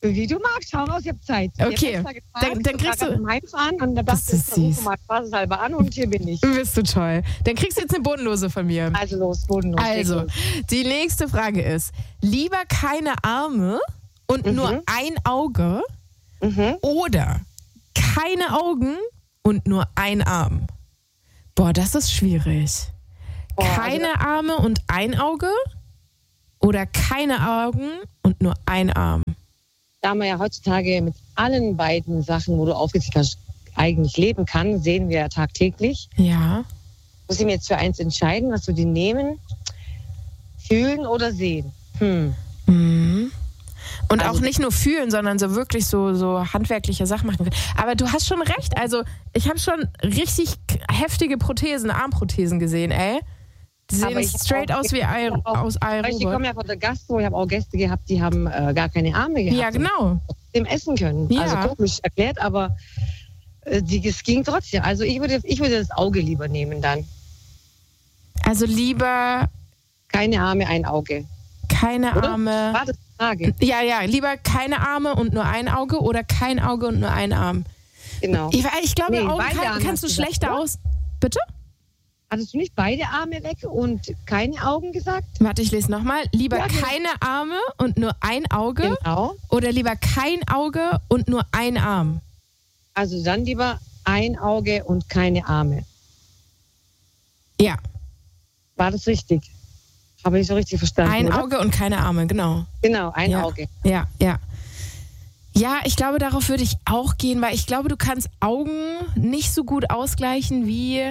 Wie du magst, schau raus, ich hab Zeit. Okay, gefahren, dann, dann kriegst du... Im Heimfahren und da Das dachte ist ich, ich süß. mal spaßeshalber an und hier bin ich. Bist du toll. Dann kriegst du jetzt eine bodenlose von mir. Also los, bodenlos. Also, die nächste Frage ist, lieber keine Arme und Mhm. nur ein Auge Mhm. oder keine Augen und nur ein Arm? Boah, das ist schwierig. Boah, Keine Arme und ein Auge oder keine Augen und nur ein Arm? Da man ja heutzutage mit allen beiden Sachen, wo du aufgezählt hast, eigentlich leben kann, sehen wir ja tagtäglich. Ja. Muss ich mir jetzt für eins entscheiden, was wir die nehmen? Fühlen oder sehen? Hm. Mhm. Und Also- auch nicht nur fühlen, sondern so wirklich so, so handwerkliche Sachen machen. Aber du hast schon recht. Also ich habe schon richtig heftige Prothesen, Armprothesen gesehen, ey. Die Aber sehen ich hab straight auch- aus wie ich hab Ei, auch- aus Weißt du, ich Ei-Robot. komme ja von der Gastro, ich habe auch Gäste gehabt, die haben äh, gar keine Arme gehabt. Ja, genau. Und dem essen können. Ja. Also komisch erklärt, aber äh, die, es ging trotzdem. Also ich würde, ich würde das Auge lieber nehmen dann. Also lieber Keine Arme, ein Auge. keine Oder? Arme. War das die Frage? Ja, ja, lieber keine Arme und nur ein Auge oder kein Auge und nur ein Arm. Genau. Ich, ich glaube, Nee, Augen beide kann, Arme kannst du hast du gesagt, schlechter oder? aus... Bitte? Hattest du nicht beide Arme weg und keine Augen gesagt? Warte, ich lese nochmal. Lieber Ja, genau. keine Arme und nur ein Auge Genau. oder lieber kein Auge und nur ein Arm? Also dann lieber ein Auge und keine Arme. Ja, War das richtig? Habe ich so richtig verstanden? ein oder? Auge und keine Arme, genau. Genau, ein Ja. Auge. Ja, ja. Ja, ich glaube, darauf würde ich auch gehen, weil ich glaube, du kannst Augen nicht so gut ausgleichen wie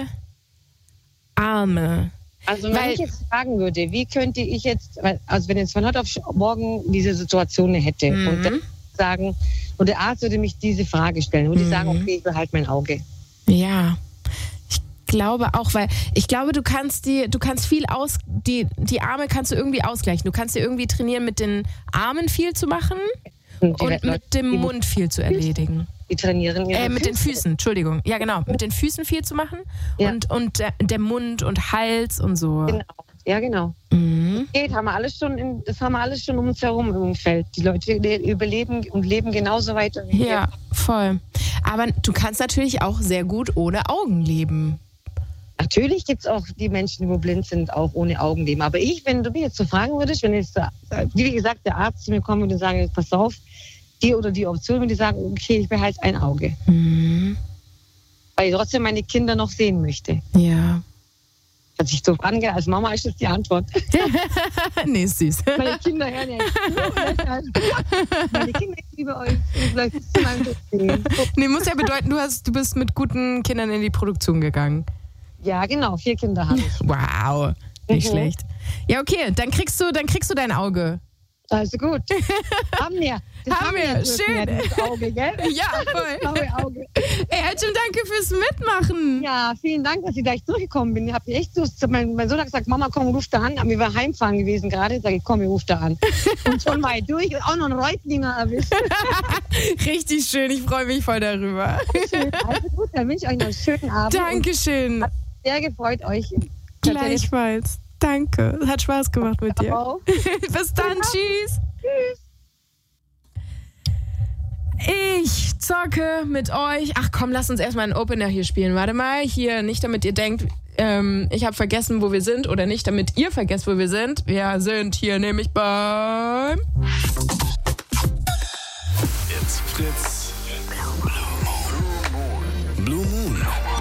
Arme. Also wenn Weil- ich jetzt fragen würde, wie könnte ich jetzt, weil- also wenn jetzt von heute auf morgen diese Situation hätte Mhm. und dann sagen, und der Arzt würde mich diese Frage stellen, würde ich Mhm. sagen, okay, ich behalte mein Auge. Ja, ich glaube auch, weil ich glaube, du kannst die, du kannst viel aus, die, die Arme kannst du irgendwie ausgleichen. Du kannst dir irgendwie trainieren, mit den Armen viel zu machen Und, die und Leute, mit dem die- Mund viel zu erledigen. Die trainieren ihre Äh, mit den Füßen, Entschuldigung. Ja, genau. Mit den Füßen viel zu machen Ja. und, und der, der Mund und Hals und so. Genau. Ja, genau. Mhm. Geht, haben wir alles schon in, das haben wir alles schon um uns herum im Umfeld. Die Leute le- überleben und leben genauso weiter wie wir. Ja, voll. Aber du kannst natürlich auch sehr gut ohne Augen leben. Natürlich gibt es auch die Menschen, die blind sind, auch ohne Augen leben. Aber ich, wenn du mich jetzt so fragen würdest, wenn jetzt, der- wie gesagt, der Arzt zu mir kommt und sagen, pass auf, die oder die Option, würde ich sagen, okay, ich behalte ein Auge. Mhm. Weil ich trotzdem meine Kinder noch sehen möchte. Ja. Hat sich so angehört, als Mama ist das die Antwort. Nee, ist süß. Meine Kinder hören ja nicht. Meine Kinder, ich liebe euch. Und vielleicht ist es mein Leben. Nee, muss ja bedeuten, du, hast, du bist mit guten Kindern in die Produktion gegangen. Ja, genau, vier Kinder habe ich. Wow, nicht Mhm. schlecht. Ja, okay, dann kriegst du, dann kriegst du dein Auge. Also gut. Haben wir. Das Haben wir. jetzt Schön. Ja, dieses Auge, gell? Ja, Das voll. blaue Auge. Ey, Elton, danke fürs Mitmachen. Ja, vielen Dank, dass ich gleich durchgekommen bin. Ich habe echt Lust. Mein, mein Sohn hat gesagt, Mama, komm, ruf da an. Wir waren heimfahren gewesen gerade. Sag ich, komm, ich ruf da an. Und schon weit durch. Auch noch einen Reutlinger erwischt. Richtig schön, ich freue mich voll darüber. Schön. Also gut, dann wünsche ich euch noch einen schönen Abend. Dankeschön. Und sehr gefreut, euch. Gleichfalls. Danke. Hat Spaß gemacht mit dir. Ciao. Bis dann. Tschüss. Ich zocke mit euch. Ach komm, lass uns erstmal einen Opener hier spielen. Warte mal, hier, nicht damit ihr denkt, ähm, ich habe vergessen, wo wir sind, oder nicht damit ihr vergesst, wo wir sind. Wir sind hier nämlich beim... It's Fritz. Blue Moon.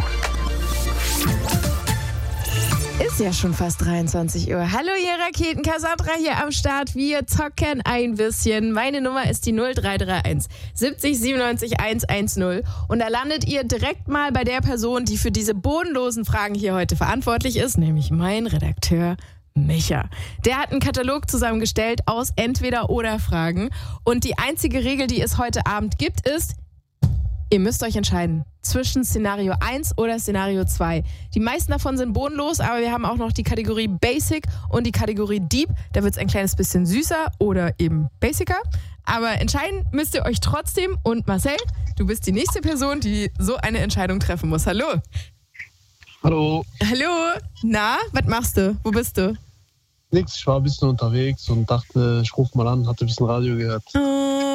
Ist ja schon fast dreiundzwanzig Uhr. Hallo ihr Raketen, Cassandra hier am Start. Wir zocken ein bisschen. Meine Nummer ist die null drei drei eins siebzig siebenundneunzig hundertzehn. Und da landet ihr direkt mal bei der Person, die für diese bodenlosen Fragen hier heute verantwortlich ist, nämlich mein Redakteur Micha. Der hat einen Katalog zusammengestellt aus Entweder-oder-Fragen. Und die einzige Regel, die es heute Abend gibt, ist, ihr müsst euch entscheiden zwischen Szenario eins oder Szenario zwei. Die meisten davon sind bodenlos, aber wir haben auch noch die Kategorie Basic und die Kategorie Deep. Da wird es ein kleines bisschen süßer oder eben basicer. Aber entscheiden müsst ihr euch trotzdem. Und Marcel, du bist die nächste Person, die so eine Entscheidung treffen muss. Hallo. Hallo. Hallo. Na, was machst du? Wo bist du? Nix, ich war ein bisschen unterwegs und dachte, ich rufe mal an, hatte ein bisschen Radio gehört. Äh,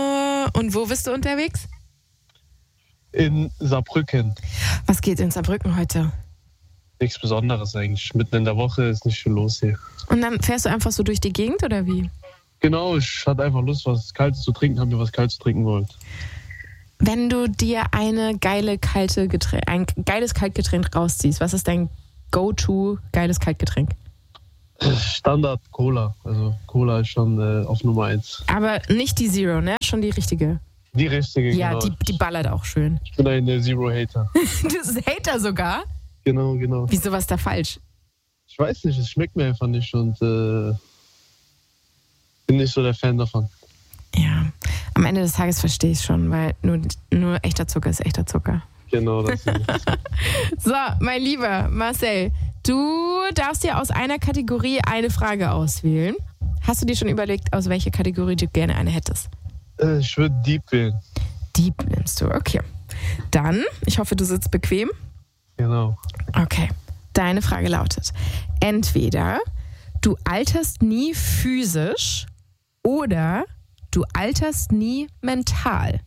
Und wo bist du unterwegs? In Saarbrücken. Was geht in Saarbrücken heute? Nichts Besonderes eigentlich. Mitten in der Woche ist nicht viel los hier. Und dann fährst du einfach so durch die Gegend oder wie? Genau, ich hatte einfach Lust, was Kaltes zu trinken, hab mir was Kaltes trinken wollt. Wenn du dir eine geile kalte Getränk, ein geiles Kaltgetränk rausziehst, was ist dein Go-To geiles Kaltgetränk? Standard Cola. Also Cola ist schon äh, auf Nummer eins. Aber nicht die Zero, ne? Schon die richtige. Die richtige, Ja, genau. die, die ballert auch schön. Ich bin ein äh, Zero-Hater. Du bist Hater sogar? Genau, genau. Wieso, was ist da falsch? Ich weiß nicht, es schmeckt mir einfach nicht und äh, bin nicht so der Fan davon. Ja, am Ende des Tages verstehe ich es schon, weil nur, nur echter Zucker ist echter Zucker. Genau, das ist So, mein lieber Marcel, du darfst dir aus einer Kategorie eine Frage auswählen. Hast du dir schon überlegt, aus welcher Kategorie du gerne eine hättest? äh, Ich würde Deep wählen. Deep nimmst du, okay. Dann, ich hoffe, du sitzt bequem. Genau. Okay, deine Frage lautet, entweder du alterst nie physisch oder du alterst nie mental.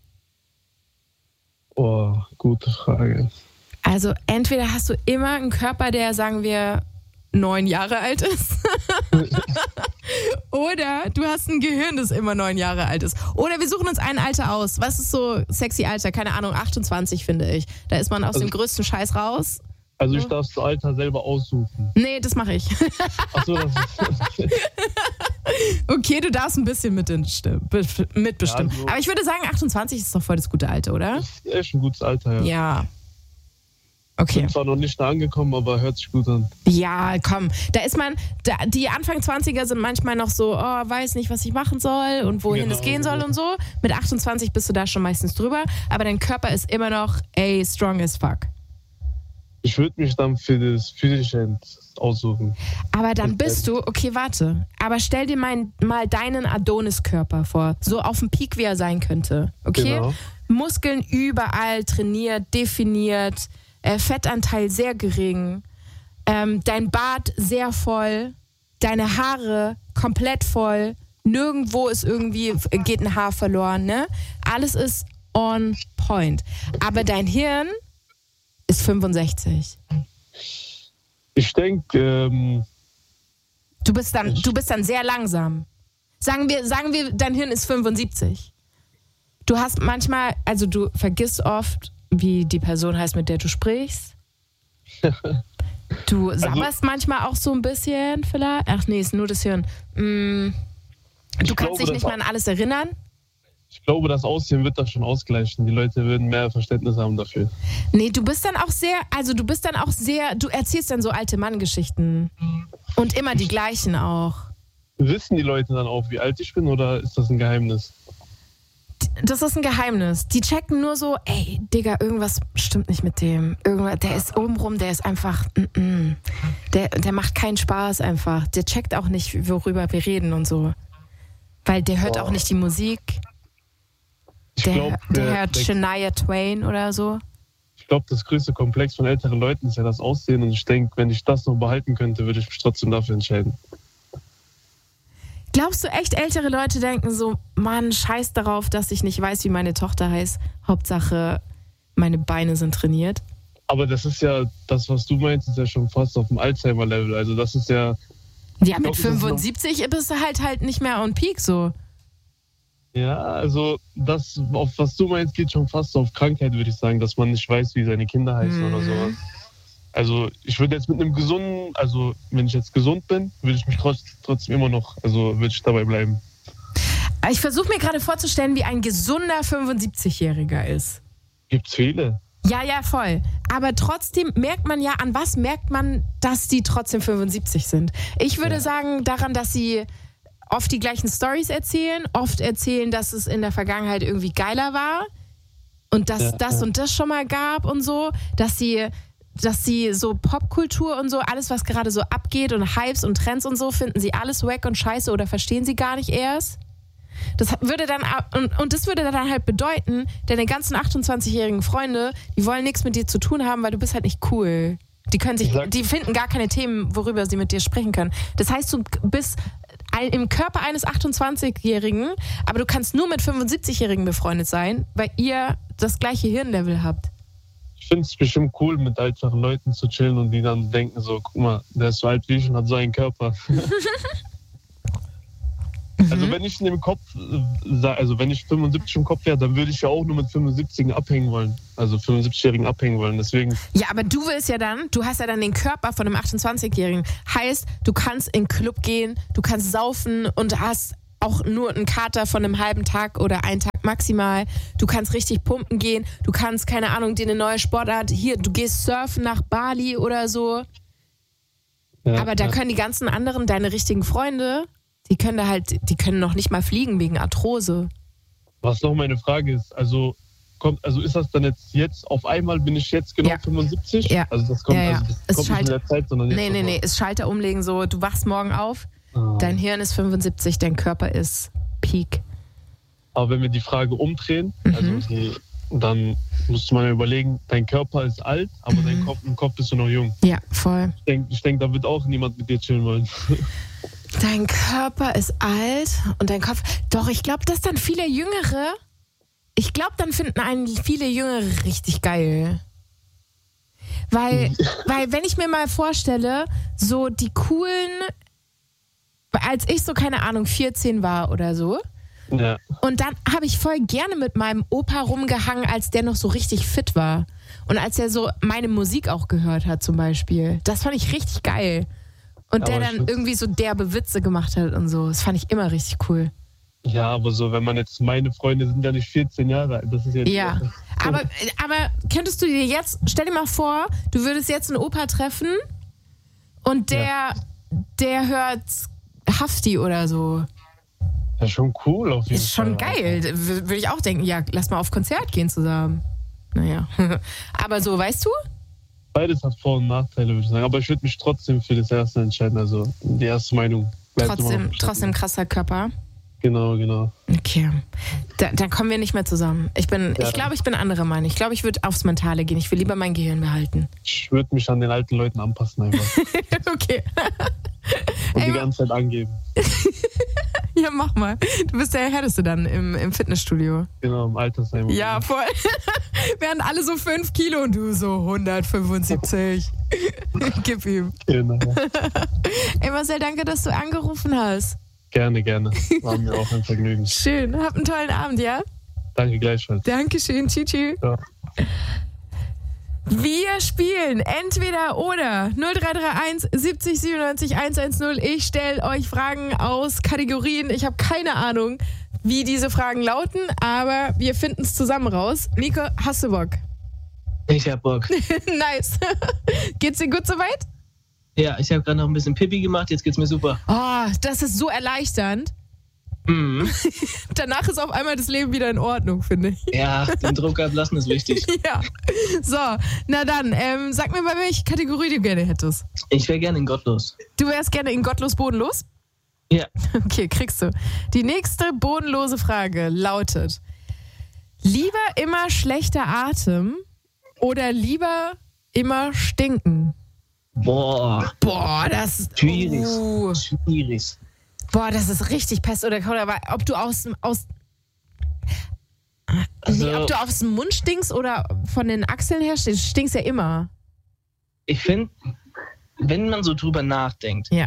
Oh, gute Frage. Also entweder hast du immer einen Körper, der, sagen wir, neun Jahre alt ist. Oder du hast ein Gehirn, das immer neun Jahre alt ist. Oder wir suchen uns ein Alter aus. Was ist so sexy Alter? Keine Ahnung, achtundzwanzig finde ich. Da ist man aus Also- dem größten Scheiß raus. Also ich darf das Alter selber aussuchen. Nee, das mache ich. Achso, das ist... Okay, du darfst ein bisschen mit in Stimm- be- mitbestimmen. Ja, also- Aber ich würde sagen, achtundzwanzig ist doch voll das gute Alter, oder? Das ist echt ein gutes Alter, ja. Ja. Okay. Bin zwar noch nicht da angekommen, aber hört sich gut an. Ja, komm. Da ist man, da, die Anfang zwanziger sind manchmal noch so, oh, weiß nicht, was ich machen soll und wohin Genau. es gehen soll und so. Mit achtundzwanzig bist du da schon meistens drüber, aber dein Körper ist immer noch, ey, strong as fuck. Ich würde mich dann für das physische aussuchen. Aber dann bist du, okay, warte, aber stell dir mein, mal deinen Adonis-Körper vor, so auf dem Peak, wie er sein könnte, okay? Genau. Muskeln überall trainiert, definiert, äh, Fettanteil sehr gering, ähm, dein Bart sehr voll, deine Haare komplett voll, nirgendwo ist irgendwie, geht ein Haar verloren, ne? Alles ist on point. Aber dein Hirn ist fünfundsechzig. Ich denke, ähm, Du bist dann, du bist dann sehr langsam. Sagen wir, sagen wir, dein Hirn ist fünfundsiebzig. Du hast manchmal, also du vergisst oft, wie die Person heißt, mit der du sprichst. Du sabberst manchmal auch so ein bisschen vielleicht. Ach nee, ist nur das Hirn. Mm, du Ich kannst glaube, dich nicht das- mehr an alles erinnern. ich glaube, das Aussehen wird das schon ausgleichen. Die Leute würden mehr Verständnis haben dafür. Nee, du bist dann auch sehr, also du bist dann auch sehr, du erzählst dann so alte Mann-Geschichten. Und immer die gleichen auch. Wissen die Leute dann auch, wie alt ich bin, oder ist das ein Geheimnis? Das ist ein Geheimnis. Die checken nur so, ey, Digga, irgendwas stimmt nicht mit dem. Irgendwas, der ist obenrum, der ist einfach, mm, mm. Der, der macht keinen Spaß einfach. Der checkt auch nicht, worüber wir reden und so. Weil der hört Boah. auch nicht die Musik. Ich Der, glaube, der der, hört der, Shania Twain oder so. ich glaub, das größte Komplex von älteren Leuten ist ja das Aussehen. Und ich denke, wenn ich das noch behalten könnte, würde ich mich trotzdem dafür entscheiden. Glaubst du echt, ältere Leute denken so, Mann, scheiß darauf, dass ich nicht weiß, wie meine Tochter heißt. Hauptsache, meine Beine sind trainiert. Aber das ist ja, das, was du meinst, ist ja schon fast auf dem Alzheimer-Level. Also das ist ja, Ja, mit glaub, das ist noch- fünfundsiebzig bist du halt halt nicht mehr on peak so. ja, also das, auf was du meinst, geht schon fast auf Krankheit, würde ich sagen, dass man nicht weiß, wie seine Kinder heißen Mhm. oder sowas. Also ich würde jetzt mit einem gesunden, also wenn ich jetzt gesund bin, würde ich mich trotz, trotzdem immer noch, also würde ich dabei bleiben. Ich versuche mir gerade vorzustellen, wie ein gesunder fünfundsiebzigjähriger ist. Gibt's viele? Ja, ja, voll. Aber trotzdem merkt man ja, an was merkt man, dass die trotzdem fünfundsiebzig sind? Ich würde Ja. sagen, daran, dass sie oft die gleichen Storys erzählen, oft erzählen, dass es in der Vergangenheit irgendwie geiler war und dass Ja, das ja. und das schon mal gab und so, dass sie, dass sie so Popkultur und so, alles, was gerade so abgeht und Hypes und Trends und so, finden sie alles wack und scheiße oder verstehen sie gar nicht erst. Das würde dann und, und das würde dann halt bedeuten, deine ganzen achtundzwanzigjährigen Freunde, die wollen nichts mit dir zu tun haben, weil du bist halt nicht cool. Die können sich, Ich sag- die finden gar keine Themen, worüber sie mit dir sprechen können. Das heißt, du bist ein, im Körper eines achtundzwanzigjährigen, aber du kannst nur mit fünfundsiebzigjährigen befreundet sein, weil ihr das gleiche Hirnlevel habt. Ich finde es bestimmt cool, mit älteren Leuten zu chillen und die dann denken so, guck mal, der ist so alt wie ich und hat so einen Körper. Also wenn ich in dem Kopf, also wenn ich fünfundsiebzig im Kopf wäre, dann würde ich ja auch nur mit fünfundsiebzigen abhängen wollen. Also fünfundsiebzigjährigen abhängen wollen, deswegen. Ja, aber du willst ja dann, du hast ja dann den Körper von einem achtundzwanzigjährigen. Heißt, du kannst in den Club gehen, du kannst saufen und hast auch nur einen Kater von einem halben Tag oder einen Tag maximal. Du kannst richtig pumpen gehen, du kannst, keine Ahnung, dir eine neue Sportart, hier, du gehst surfen nach Bali oder so. Ja, aber da ja. können die ganzen anderen, deine richtigen Freunde, die können da halt, die können noch nicht mal fliegen wegen Arthrose. Was noch meine Frage ist, also kommt, also ist das dann jetzt, jetzt auf einmal bin ich jetzt genau Ja. fünfundsiebzig? Ja. Also das kommt, Ja, ja. Also das Es kommt nicht schalt- mit der Zeit, sondern jetzt Nee, nee, nee, sofort. ist Schalter umlegen so, du wachst morgen auf, Ah. dein Hirn ist fünfundsiebzig, dein Körper ist Peak. Aber wenn wir die Frage umdrehen, Mhm. also die, dann musst du mal überlegen, dein Körper ist alt, aber Mhm. dein Kopf, im Kopf bist du noch jung. Ja, voll. Ich denke, ich denk, da wird auch niemand mit dir chillen wollen. Dein Körper ist alt und dein Kopf. Doch, ich glaube, dass dann viele Jüngere. Ich glaube, dann finden einen viele Jüngere richtig geil. Weil, weil, wenn ich mir mal vorstelle, so die coolen, als ich so, keine Ahnung, vierzehn war oder so, Ja. und dann habe ich voll gerne mit meinem Opa rumgehangen, als der noch so richtig fit war. Und als er so meine Musik auch gehört hat zum Beispiel. Das fand ich richtig geil. Und der Aber ich dann find's- irgendwie so derbe Witze gemacht hat und so. Das fand ich immer richtig cool. Ja, aber so, wenn man jetzt, meine Freunde sind ja nicht vierzehn Jahre alt, das ist ja. Ja. Aber, aber könntest du dir jetzt, stell dir mal vor, du würdest jetzt einen Opa treffen und der, Ja. der hört Hafti oder so. Ja, schon cool auf jeden Ist schon Fall. geil. W- Würde ich auch denken, ja, lass mal auf Konzert gehen zusammen. Naja. Aber so, weißt du? Beides hat Vor- und Nachteile, würde ich sagen. Aber ich würde mich trotzdem für das Erste entscheiden. Also die erste Meinung bleibt immer Trotzdem, noch trotzdem krasser Körper. Genau, genau. Okay. Da, da kommen wir nicht mehr zusammen. Ich bin, Ja. ich glaube, ich bin anderer Meinung. Ich glaube, ich würde aufs Mentale gehen. Ich will lieber mein Gehirn behalten. Ich würde mich an den alten Leuten anpassen einfach. Okay. Und Ey, die ma- ganze Zeit angeben. Ja, mach mal. Du bist der Härteste dann im, im Fitnessstudio. Genau, im Altersheim. Ja, voll. Wären alle so fünf Kilo und du so hundertfünfundsiebzig. Gib ihm. Genau. Ey, Marcel, danke, dass du angerufen hast. Gerne, gerne. War mir auch ein Vergnügen. Schön. Hab einen tollen Abend, ja? Danke gleichfalls. Dankeschön. Tschüss. tschüss. Ja. Wir spielen entweder oder null drei drei eins siebzig siebenundneunzig hundertzehn. Ich stelle euch Fragen aus Kategorien. Ich habe keine Ahnung, wie diese Fragen lauten, aber wir finden es zusammen raus. Nico, hast du Bock? Ich hab Bock. Nice. Geht's dir gut soweit? Ja, ich habe gerade noch ein bisschen Pipi gemacht, jetzt geht's mir super. Oh, das ist so erleichternd. Mhm. Danach ist auf einmal das Leben wieder in Ordnung, finde ich. Ja, den Druck ablassen ist wichtig. Ja. So, na dann, ähm, sag mir mal, welche Kategorie du gerne hättest. Ich wäre gerne in Gottlos. Du wärst gerne in Gottlos bodenlos? Ja. Okay, kriegst du. Die nächste bodenlose Frage lautet: Lieber immer schlechter Atem oder lieber immer stinken? Boah, Boah, das schwierig. Uh, Schwierig. boah, das ist richtig Pest oder Cholera. Aber ob du aus dem aus Also, nee, ob du aus dem Mund stinkst oder von den Achseln her stinkst, stinkst ja immer. ich finde, wenn man so drüber nachdenkt, Ja.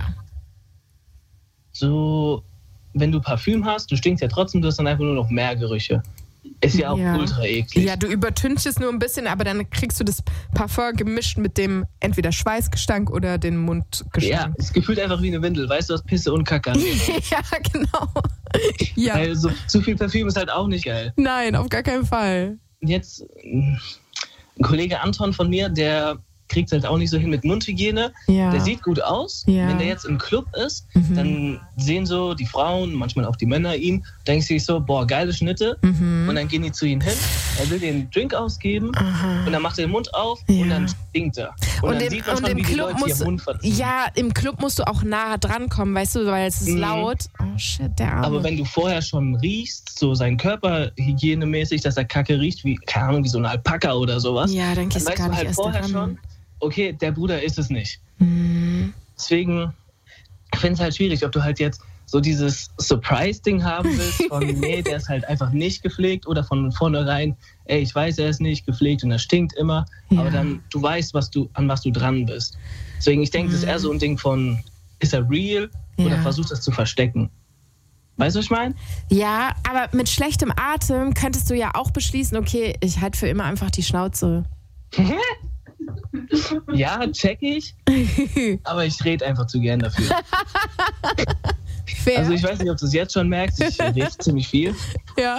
so, wenn du Parfüm hast, du stinkst ja trotzdem, du hast dann einfach nur noch mehr Gerüche. Ist ja auch Ja. ultra eklig. Ja, du übertünchst es nur ein bisschen, aber dann kriegst du das Parfum gemischt mit dem entweder Schweißgestank oder den Ja, Mundgestank. es gefühlt einfach wie eine Windel, weißt du, hast Pisse und Kacke an dir. Ja, genau. Ja. Weil so, zu viel Parfüm ist halt auch nicht geil. Nein, auf gar keinen Fall. Und jetzt, äh, ein Kollege Anton von mir, der kriegt es halt auch nicht so hin mit Mundhygiene. Ja. Der sieht gut aus. Ja. Wenn der jetzt im Club ist, Mhm. dann sehen so die Frauen, manchmal auch die Männer ihn, denken sich so, boah, geile Schnitte. Mhm. Und dann gehen die zu ihm hin, er will den Drink ausgeben Aha. und dann macht er den Mund auf Ja. und dann stinkt er. Und, Und, dann im, sieht man und schon, im wie die Club Leute musst ihren Mund verziehen. ja, im Club musst du auch nah drankommen, weißt du, weil es ist Mhm. laut. Oh shit, der Arme. Aber wenn du vorher schon riechst, so sein Körper hygienemäßig, dass er kacke riecht, wie, keine Ahnung, wie so ein Alpaka oder sowas, ja, dann dann gehst du weißt gar du nicht halt erst vorher daran. schon, okay, der Bruder ist es nicht. Mhm. Deswegen, ich finde es halt schwierig, ob du halt jetzt so dieses Surprise-Ding haben willst, von nee, der ist halt einfach nicht gepflegt oder von vornherein, ey, ich weiß, er ist nicht gepflegt und er stinkt immer, Ja. aber dann, du weißt, was du, an was du dran bist. Deswegen, ich denke, das ist eher so ein Ding von, ist er real oder Ja. versucht das zu verstecken? Weißt du, was ich meine? Ja, aber mit schlechtem Atem könntest du ja auch beschließen, okay, ich halte für immer einfach die Schnauze. Ja, check ich, aber ich rede einfach zu gern dafür. Fair. Also ich weiß nicht, ob du es jetzt schon merkst, ich rede ziemlich viel. ja.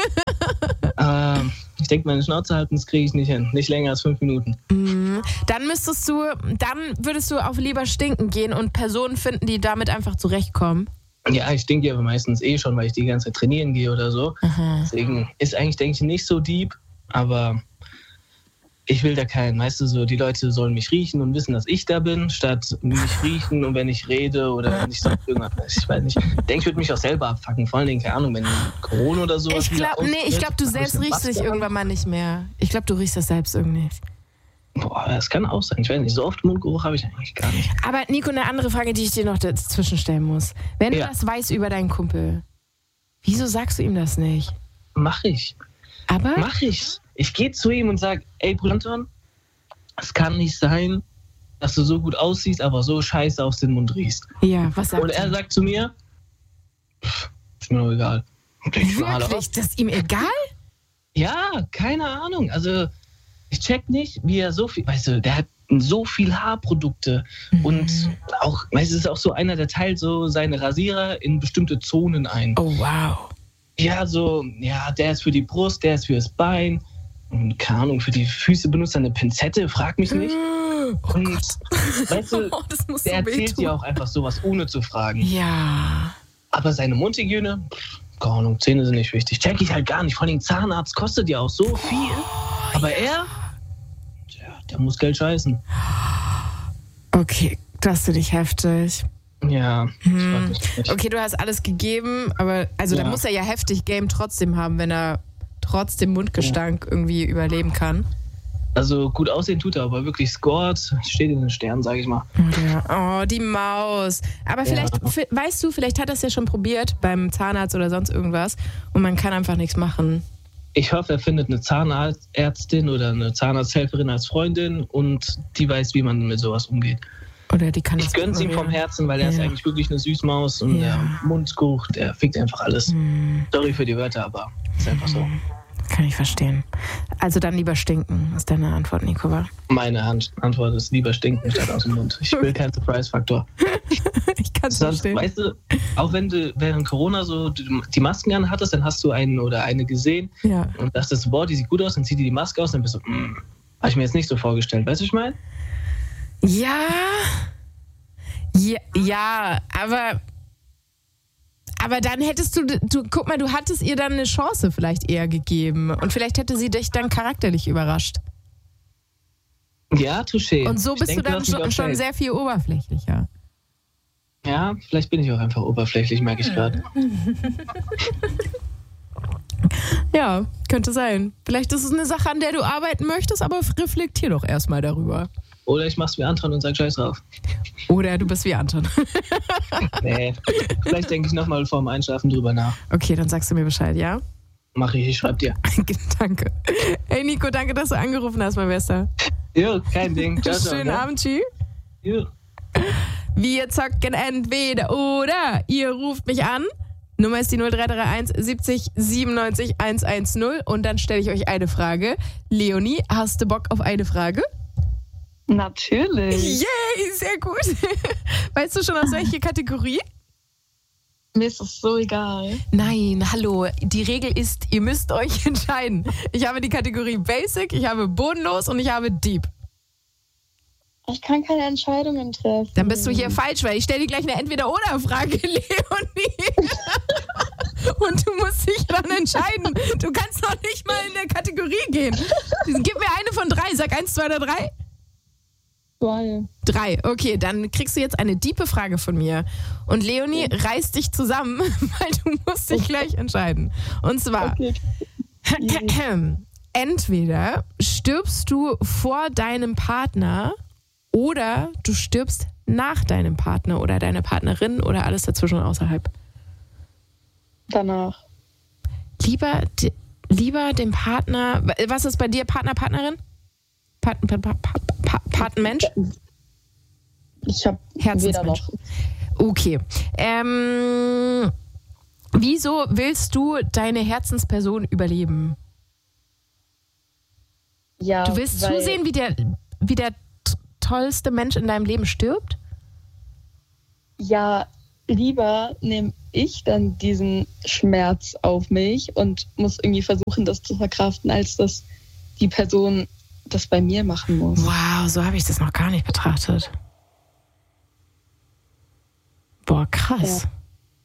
Ähm, ich denke, meine Schnauze halten, das kriege ich nicht hin. Nicht länger als fünf Minuten. Mhm. Dann müsstest du, dann würdest du auf lieber stinken gehen und Personen finden, die damit einfach zurechtkommen. Ja, ich stinke aber meistens eh schon, weil ich die ganze Zeit trainieren gehe oder so. Aha. Deswegen ist eigentlich, denke ich, nicht so deep, aber ich will da keinen. Weißt du, so, die Leute sollen mich riechen und wissen, dass ich da bin, statt mich riechen und wenn ich rede oder wenn ich sonst irgendwas, ich weiß nicht. Ich denke, ich würde mich auch selber abfacken. Vor allen Dingen, keine Ahnung, wenn Corona oder sowas. Ich glaube, nee, ich glaube, du selbst riechst dich irgendwann mal nicht mehr. Ich glaube, du riechst das selbst irgendwie nicht. Boah, das kann auch sein. Ich weiß nicht, so oft Mundgeruch habe ich eigentlich gar nicht. Aber Nico, eine andere Frage, die ich dir noch dazwischen stellen muss. Wenn Ja. du das weißt über deinen Kumpel, wieso sagst du ihm das nicht? Mach ich. Aber? Mach ich. Ich gehe zu ihm und sage, ey Bruder Anton, es kann nicht sein, dass du so gut aussiehst, aber so scheiße aus dem Mund riechst. Ja, was sagt Und er er? sagt zu mir, "Pff, ist mir doch egal. Und ich war halt Wirklich? Das ist ihm egal? Ja, keine Ahnung. Also ich check nicht, wie er so viel, weißt du, der hat so viel Haarprodukte Mhm. und auch, weißt du, ist auch so einer, der teilt so seine Rasierer in bestimmte Zonen ein. Oh, wow. Ja, so, ja, der ist für die Brust, der ist für das Bein und keine Ahnung, für die Füße benutzt er eine Pinzette, frag mich nicht. Oh Und Gott. weißt du, Oh, das muss der so erzählt wehtun. dir auch einfach sowas, ohne zu fragen. Ja. Aber seine Mundhygiene, pff, keine Ahnung, Zähne sind nicht wichtig. Check ich halt gar nicht. Vor allem Zahnarzt kostet ja auch so viel. Aber er, ja, der muss Geld scheißen. Okay, das finde ich heftig. Ja, das freut mich nicht. Okay, du hast alles gegeben, aber also Ja. da muss er ja heftig Game trotzdem haben, wenn er trotzdem Mundgestank irgendwie überleben kann. Also gut aussehen tut er, aber wirklich scored, steht in den Sternen, sage ich mal. Ja. Oh, die Maus. Aber vielleicht, Ja. f- weißt du, vielleicht hat er es ja schon probiert beim Zahnarzt oder sonst irgendwas und man kann einfach nichts machen. Ich hoffe, er findet eine Zahnärztin oder eine Zahnarzthelferin als Freundin und die weiß, wie man mit sowas umgeht. Oder die kann Ich das gönn's ihm vom ignorieren. Herzen, weil er ist Ja. eigentlich wirklich eine Süßmaus und Ja. der Mundgeruch, der fickt einfach alles. Hm, Sorry für die Wörter, aber ist einfach so. kann ich verstehen. Also dann lieber stinken, ist deine Antwort, Nico, wa? Meine An- Antwort ist lieber stinken statt aus dem Mund. Ich will keinen Surprise-Faktor. Ich kann es Sonst, verstehen. weißt du, auch wenn du während Corona so die Masken anhattest, dann hast du einen oder eine gesehen Ja. und dachtest, boah, die sieht gut aus, dann zieht die die Maske aus, dann bist du, mm, habe ich mir jetzt nicht so vorgestellt. Weißt du, was ich meine? Ja. Ja, ja, aber aber dann hättest du, du, guck mal, du hattest ihr dann eine Chance vielleicht eher gegeben und vielleicht hätte sie dich dann charakterlich überrascht. Ja, touché. Und so Ich bist denk, du dann hast mich schon, auch schon recht. sehr viel oberflächlicher. Ja, vielleicht bin ich auch einfach oberflächlich, merke ich gerade. Ja, könnte sein. Vielleicht ist es eine Sache, an der du arbeiten möchtest, aber reflektier doch erstmal darüber. Oder ich mach's wie Anton und sag Scheiß drauf. Oder du bist wie Anton. Nee, vielleicht denke ich nochmal vorm Einschlafen drüber nach. Okay, dann sagst du mir Bescheid, ja? Mach ich, ich schreib dir. Danke. Hey Nico, danke, dass du angerufen hast, mein Bester. Jo, kein Ding. Ciao, ciao, Schönen ne? Abend, tschüss. Jo. Wir zocken entweder oder. Ihr ruft mich an. Nummer ist die null drei drei eins siebzig siebenundneunzig hundertzehn und dann stelle ich euch eine Frage. Leonie, hast du Bock auf eine Frage? Natürlich. Yay, sehr gut. Weißt du schon aus welcher Kategorie? Mir ist das so egal. Nein, hallo. Die Regel ist, ihr müsst euch entscheiden. Ich habe die Kategorie Basic, ich habe Bodenlos und ich habe Deep. Ich kann keine Entscheidungen treffen. Dann bist du hier falsch, weil ich stelle dir gleich eine Entweder-Oder-Frage, Leonie. Und du musst dich dann entscheiden. Du kannst noch nicht mal in der Kategorie gehen. Gib mir eine von drei. Sag eins, zwei oder drei. Zwei. Drei. Okay, dann kriegst du jetzt eine diepe Frage von mir. Und Leonie, reiß dich zusammen, weil du musst dich gleich entscheiden. Und zwar, Okay. entweder stirbst du vor deinem Partner oder du stirbst nach deinem Partner oder deiner Partnerin oder alles dazwischen außerhalb. Danach. Lieber, lieber dem Partner, was ist bei dir, Partner, Partnerin? Pat, Pat, Pat, Pat, Patenmensch? Ich habe weder noch. Okay. Ähm, wieso willst du deine Herzensperson überleben? Ja, du willst weil, zusehen, wie der, wie der t- tollste Mensch in deinem Leben stirbt? Ja, lieber nehme ich dann diesen Schmerz auf mich und muss irgendwie versuchen, das zu verkraften, als dass die Person das bei mir machen muss. Wow, so habe ich das noch gar nicht betrachtet. Boah, krass. Ja.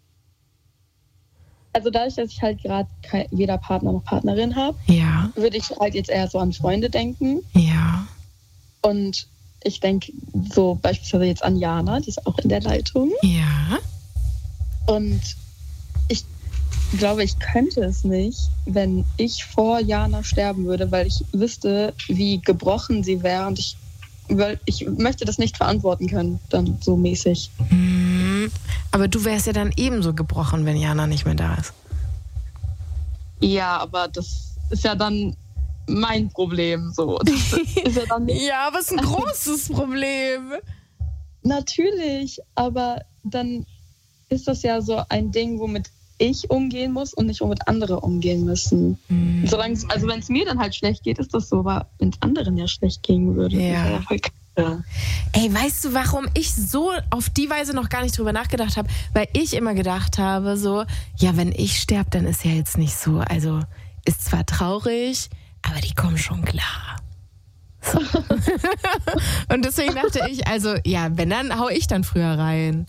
Also dadurch, dass ich halt gerade weder Partner noch Partnerin habe, ja. würde ich halt jetzt eher so an Freunde denken. Ja. Und ich denke so beispielsweise jetzt an Jana, die ist auch in der Leitung. Ja. Und ich glaube, ich könnte es nicht, wenn ich vor Jana sterben würde, weil ich wüsste, wie gebrochen sie wäre. Und ich, ich möchte das nicht verantworten können, dann so mäßig. Hm, aber du wärst ja dann ebenso gebrochen, wenn Jana nicht mehr da ist. Ja, aber das ist ja dann mein Problem. So. Das ist ja, dann nicht ja, aber es ist ein großes Problem. Natürlich, aber dann ist das ja so ein Ding, womit ich umgehen muss und nicht womit andere umgehen müssen. Hm. Solange, also wenn es mir dann halt schlecht geht, ist das so, aber wenn es anderen ja schlecht gehen würde, ja. ist ja voll kacke. Ey, weißt du, warum ich so auf die Weise noch gar nicht drüber nachgedacht habe? Weil ich immer gedacht habe, so, ja, wenn ich sterbe, dann ist ja jetzt nicht so, also ist zwar traurig, aber die kommen schon klar. So. Und deswegen dachte ich, also, ja, wenn, dann hau ich dann früher rein.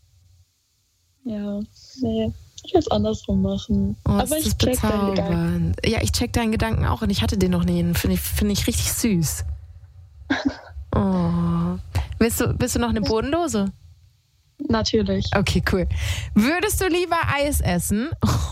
Ja, nee. Ich will es andersrum machen. Oh, aber ich check deinen Gedanken. Ja, ich check deinen Gedanken auch und ich hatte den noch nie. Finde ich, find ich richtig süß. Oh. Willst du, willst du noch eine Bodenlose? Natürlich. Okay, cool. Würdest du lieber Eis essen?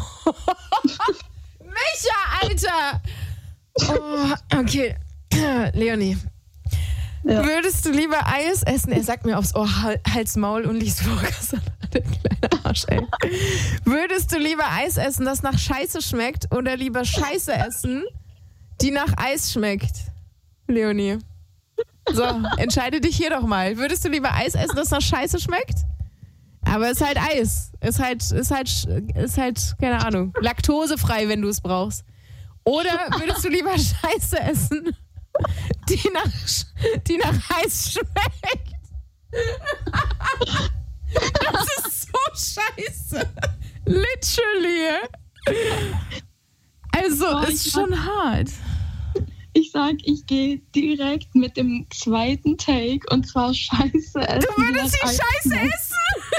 Micha, Alter! Oh, okay. Leonie. Ja. Würdest du lieber Eis essen? Er sagt mir aufs Ohr, Hals, Maul und liest vor. Der kleine Arsch, ey. Würdest du lieber Eis essen, das nach Scheiße schmeckt, oder lieber Scheiße essen, die nach Eis schmeckt? Leonie. So, entscheide dich hier doch mal. Würdest du lieber Eis essen, das nach Scheiße schmeckt? Aber ist halt Eis. Ist halt, ist halt, ist halt, keine Ahnung, laktosefrei, wenn du es brauchst. Oder würdest du lieber Scheiße essen, die nach, die nach Eis schmeckt? Das ist so scheiße. Literally. Also, oh, ist schon sag, hart. Ich sag, ich gehe direkt mit dem zweiten Take und zwar Scheiße essen. Du würdest die Scheiße essen?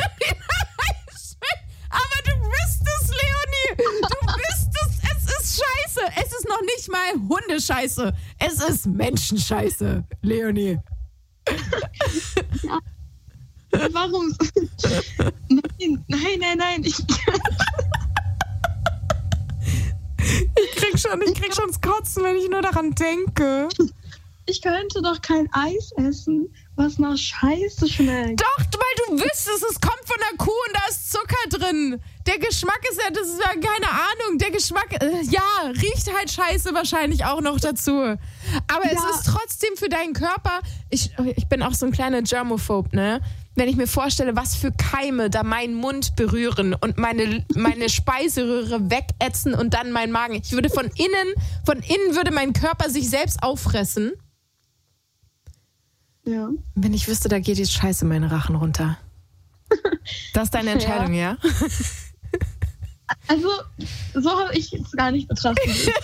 Aber du bist es, Leonie. Du bist es. Es ist Scheiße. Es ist noch nicht mal Hundescheiße. Es ist Menschenscheiße, Leonie. Ja. Warum? Nein, nein, nein, nein. Ich, ich krieg schon, ich krieg schon das Kotzen, wenn ich nur daran denke. Ich könnte doch kein Eis essen, was nach Scheiße schmeckt. Doch, weil du wüsstest, es kommt von der Kuh und da ist Zucker drin. Der Geschmack ist ja, das ist ja keine Ahnung. Der Geschmack, äh, ja, riecht halt Scheiße wahrscheinlich auch noch dazu. Aber ja. Es ist trotzdem für deinen Körper, ich, ich bin auch so ein kleiner Germophob, ne? Wenn ich mir vorstelle, was für Keime da meinen Mund berühren und meine, meine Speiseröhre wegätzen und dann meinen Magen. Ich würde von innen, von innen würde mein Körper sich selbst auffressen. Ja. Wenn ich wüsste, da geht jetzt Scheiße meine Rachen runter. Das ist deine Entscheidung, ja? ja? Also, so habe ich es gar nicht betrachtet.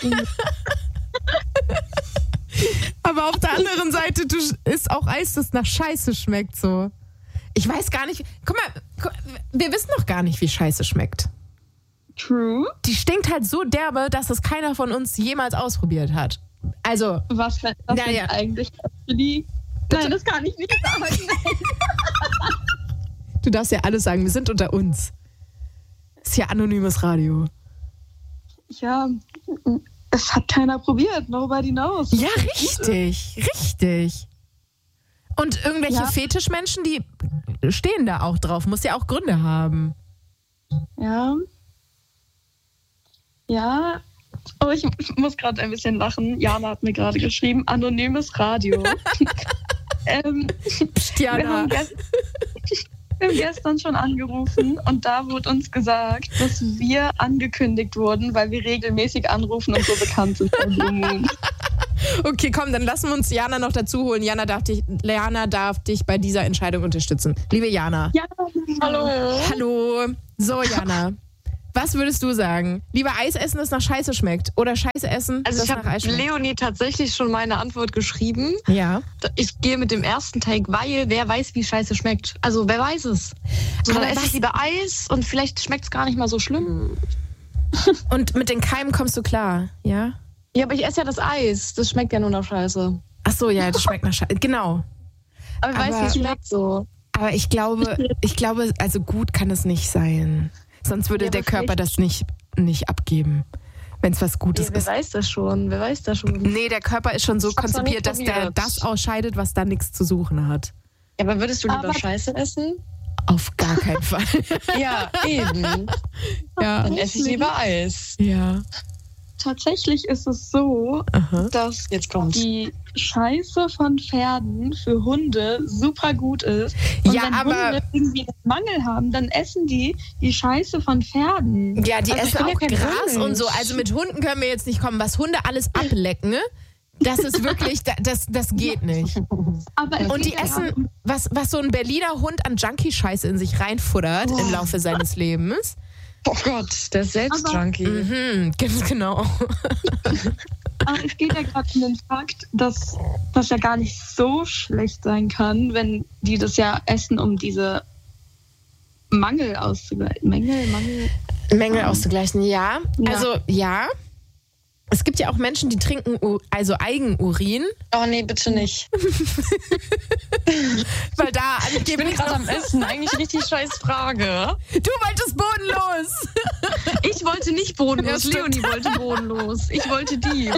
Aber auf der anderen Seite du isst auch Eis, das nach Scheiße schmeckt so. Ich weiß gar nicht, guck mal, wir wissen noch gar nicht, wie Scheiße schmeckt. True. Die stinkt halt so derbe, dass das keiner von uns jemals ausprobiert hat. Also. Was wäre das na, denn ja. eigentlich für die? Nein, das kann ich nicht sagen. Du darfst ja alles sagen, wir sind unter uns. Ist ja anonymes Radio. Ja, es hat keiner probiert, nobody knows. Ja, richtig, richtig. Und irgendwelche ja. Fetischmenschen, die stehen da auch drauf, muss ja auch Gründe haben. Ja. Ja. Oh, ich muss gerade ein bisschen lachen. Jana hat mir gerade geschrieben, anonymes Radio. ähm, Psst, wir, Jana. haben gest- wir haben gestern schon angerufen und da wurde uns gesagt, dass wir angekündigt wurden, weil wir regelmäßig anrufen und so bekannt sind. bei Blue Moon. Okay, komm, dann lassen wir uns Jana noch dazu holen. Jana darf dich, Jana darf dich bei dieser Entscheidung unterstützen. Liebe Jana. Ja, hallo. Hallo. So, Jana. Was würdest du sagen? Lieber Eis essen, das nach Scheiße schmeckt? Oder Scheiße essen, Also das ich nach habe Eis schmeckt? Leonie tatsächlich schon meine Antwort geschrieben. Ja. Ich gehe mit dem ersten Take, weil wer weiß, wie Scheiße schmeckt. Also wer weiß es. So, dann Aber esse was- ich lieber Eis und vielleicht schmeckt es gar nicht mal so schlimm. Und mit den Keimen kommst du klar, ja? Ja, aber ich esse ja das Eis. Das schmeckt ja nur nach Scheiße. Ach so, ja, das schmeckt nach Scheiße. Genau. Aber ich weiß, Aber- wie es schmeckt so. Aber ich glaube, ich glaube, also gut kann es nicht sein. Sonst würde Ja, der aber Körper das nicht, nicht abgeben, wenn es was Gutes Ja, wer ist. weiß das schon? Wer weiß das schon? Nee, der Körper ist schon so Ich hab's noch konzipiert, nicht dass der probiert. das ausscheidet, was da nichts zu suchen hat. Ja, aber würdest du lieber Aber- Scheiße essen? Auf gar keinen Fall. Ja, eben. Ja. Dann esse ich lieber Eis. Ja. Tatsächlich ist es so, Aha. dass Jetzt kommt's. die Scheiße von Pferden für Hunde super gut ist. Und Ja, wenn aber- Hunde irgendwie einen Mangel haben, dann essen die die Scheiße von Pferden. Ja, die Also ich essen bin ja auch kein Gras Hund. und so. Also mit Hunden können wir jetzt nicht kommen. Was Hunde alles ablecken, ne? Das ist wirklich, da- das, das geht nicht. Aber es Und die geht ja essen, darum, was, was so ein Berliner Hund an Junkie-Scheiße in sich reinfuttert im Laufe seines Lebens. Oh Gott, der ist selbst Aber- Junkie. Mhm, ganz genau. aber es geht ja gerade um den Fakt, dass das ja gar nicht so schlecht sein kann, wenn die das ja essen, um diese Mangel auszugleichen. Mängel, Mangel. Mängel auszugleichen, ja. Ja. Also, ja. Es gibt ja auch Menschen, die trinken U- also Eigenurin, Oh nee, bitte nicht. weil da Ich bin angeblich gerade noch, am Essen. Eigentlich richtig scheiß Frage. du wolltest bodenlos. Ich wollte nicht bodenlos. Ja, stimmt. Leonie wollte bodenlos. Ich wollte die.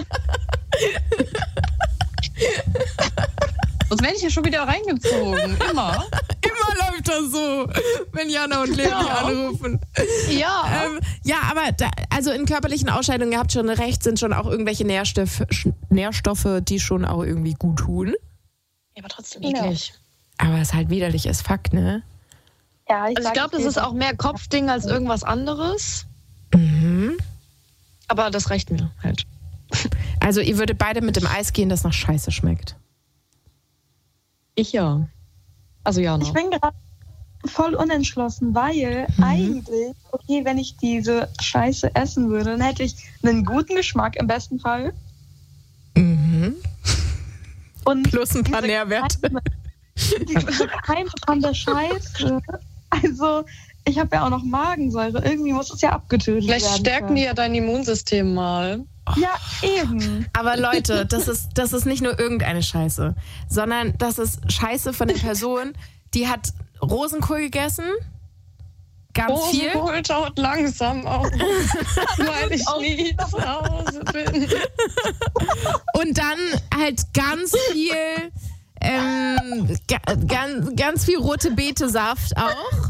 Sonst werde ich ja schon wieder reingezogen. Immer. Immer läuft das so, wenn Jana und Leonie Ja. anrufen. Ja. Ähm, ja, aber da, also in körperlichen Ausscheidungen, ihr habt schon recht, sind schon auch irgendwelche Nährstoff, Sch- Nährstoffe, die schon auch irgendwie gut tun. Ja, aber trotzdem eklig. Aber es halt widerlich ist Fakt, ne? Ja, Also ich glaube, das ist auch mehr Kopfding als irgendwas anderes. Mhm. Aber das reicht mir halt. Also ihr würdet beide mit dem Eis gehen, das nach Scheiße schmeckt. Ich ja. Also ja, Ich noch. bin gerade voll unentschlossen, weil Mhm. eigentlich, okay, wenn ich diese Scheiße essen würde, dann hätte ich einen guten Geschmack im besten Fall. Mhm. Und Plus ein paar diese Nährwerte. Keime- Diese Keime von der Scheiße. Also, ich habe ja auch noch Magensäure. Irgendwie muss es ja abgetötet Vielleicht werden. stärken die ja dein Immunsystem mal. Ja, eben. Aber Leute, das ist, das ist nicht nur irgendeine Scheiße, sondern das ist Scheiße von der Person, die hat Rosenkohl gegessen, ganz viel. Rosenkohl taut langsam auf, weil ich nie zu Hause bin. Und dann halt ganz viel, ähm, ga, ganz, ganz viel rote Beete-Saft auch.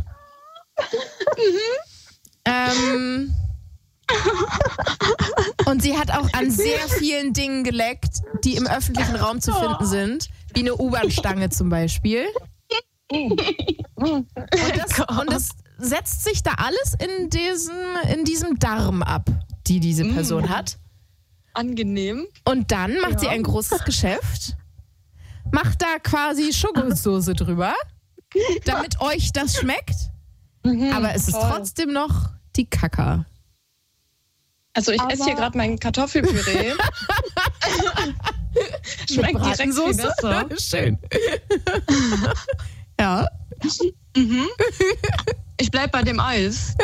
Ähm, und sie hat auch an sehr vielen Dingen geleckt, die im öffentlichen Raum zu finden sind, wie eine U-Bahn-Stange zum Beispiel. Und das, und das setzt sich da alles in diesem, in diesem Darm ab, die diese Person hat. Angenehm. Und dann macht sie ein großes Geschäft, macht da quasi Schokosoße drüber, damit euch das schmeckt. Aber es ist toll. trotzdem noch die Kacke. Also ich esse hier Aber- gerade mein Kartoffelpüree. Schmeckt direkt viel besser. Schön. Ja. Mhm. Ich bleib bei dem Eis.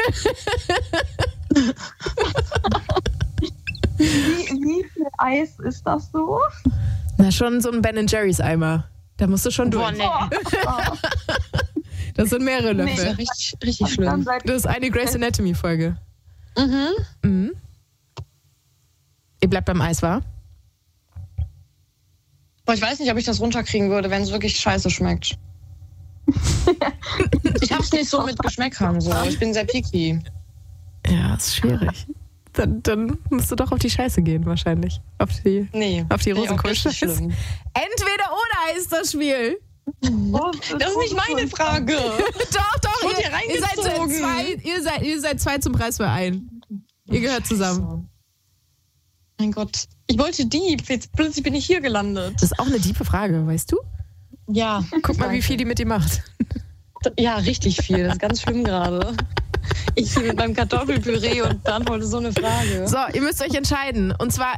Wie, wie viel Eis ist das so? Na, schon so ein Ben and Jerry's Eimer. Da musst du schon durch. Boah, nee. Das sind mehrere Das ist ja Löffel. richtig, richtig Dann schlimm. seid Das ist eine Grey's Anatomy-Folge. Mhm. Mhm. Ihr bleibt beim Eis, wa? Boah, ich weiß nicht, ob ich das runterkriegen würde, wenn es wirklich scheiße schmeckt. Ich hab's nicht so mit Geschmäckern so. Ich bin sehr picky. Ja, ist schwierig. Dann, dann musst du doch auf die Scheiße gehen, wahrscheinlich. Auf die, nee, auf die nee, auch Rosenkohl-Scheiße. richtig schlimm. Entweder oder heißt das Spiel. Oh, Das ist nicht meine Frage. Doch, doch, Wurde ihr, hier ihr, seid zu reingezogen. zwei, ihr, seid, ihr seid zwei zum Preis für einen. Ihr gehört zusammen. Mein Gott. Ich wollte Dieb. Jetzt plötzlich bin ich hier gelandet. Das ist auch eine tiefe Frage, weißt du? Ja. Guck mal, wie viel die mit dir macht. Ja, richtig viel. Das ist ganz schlimm gerade. Ich hier mit meinem Kartoffelpüree und beantworte so eine Frage. So, ihr müsst euch entscheiden. Und zwar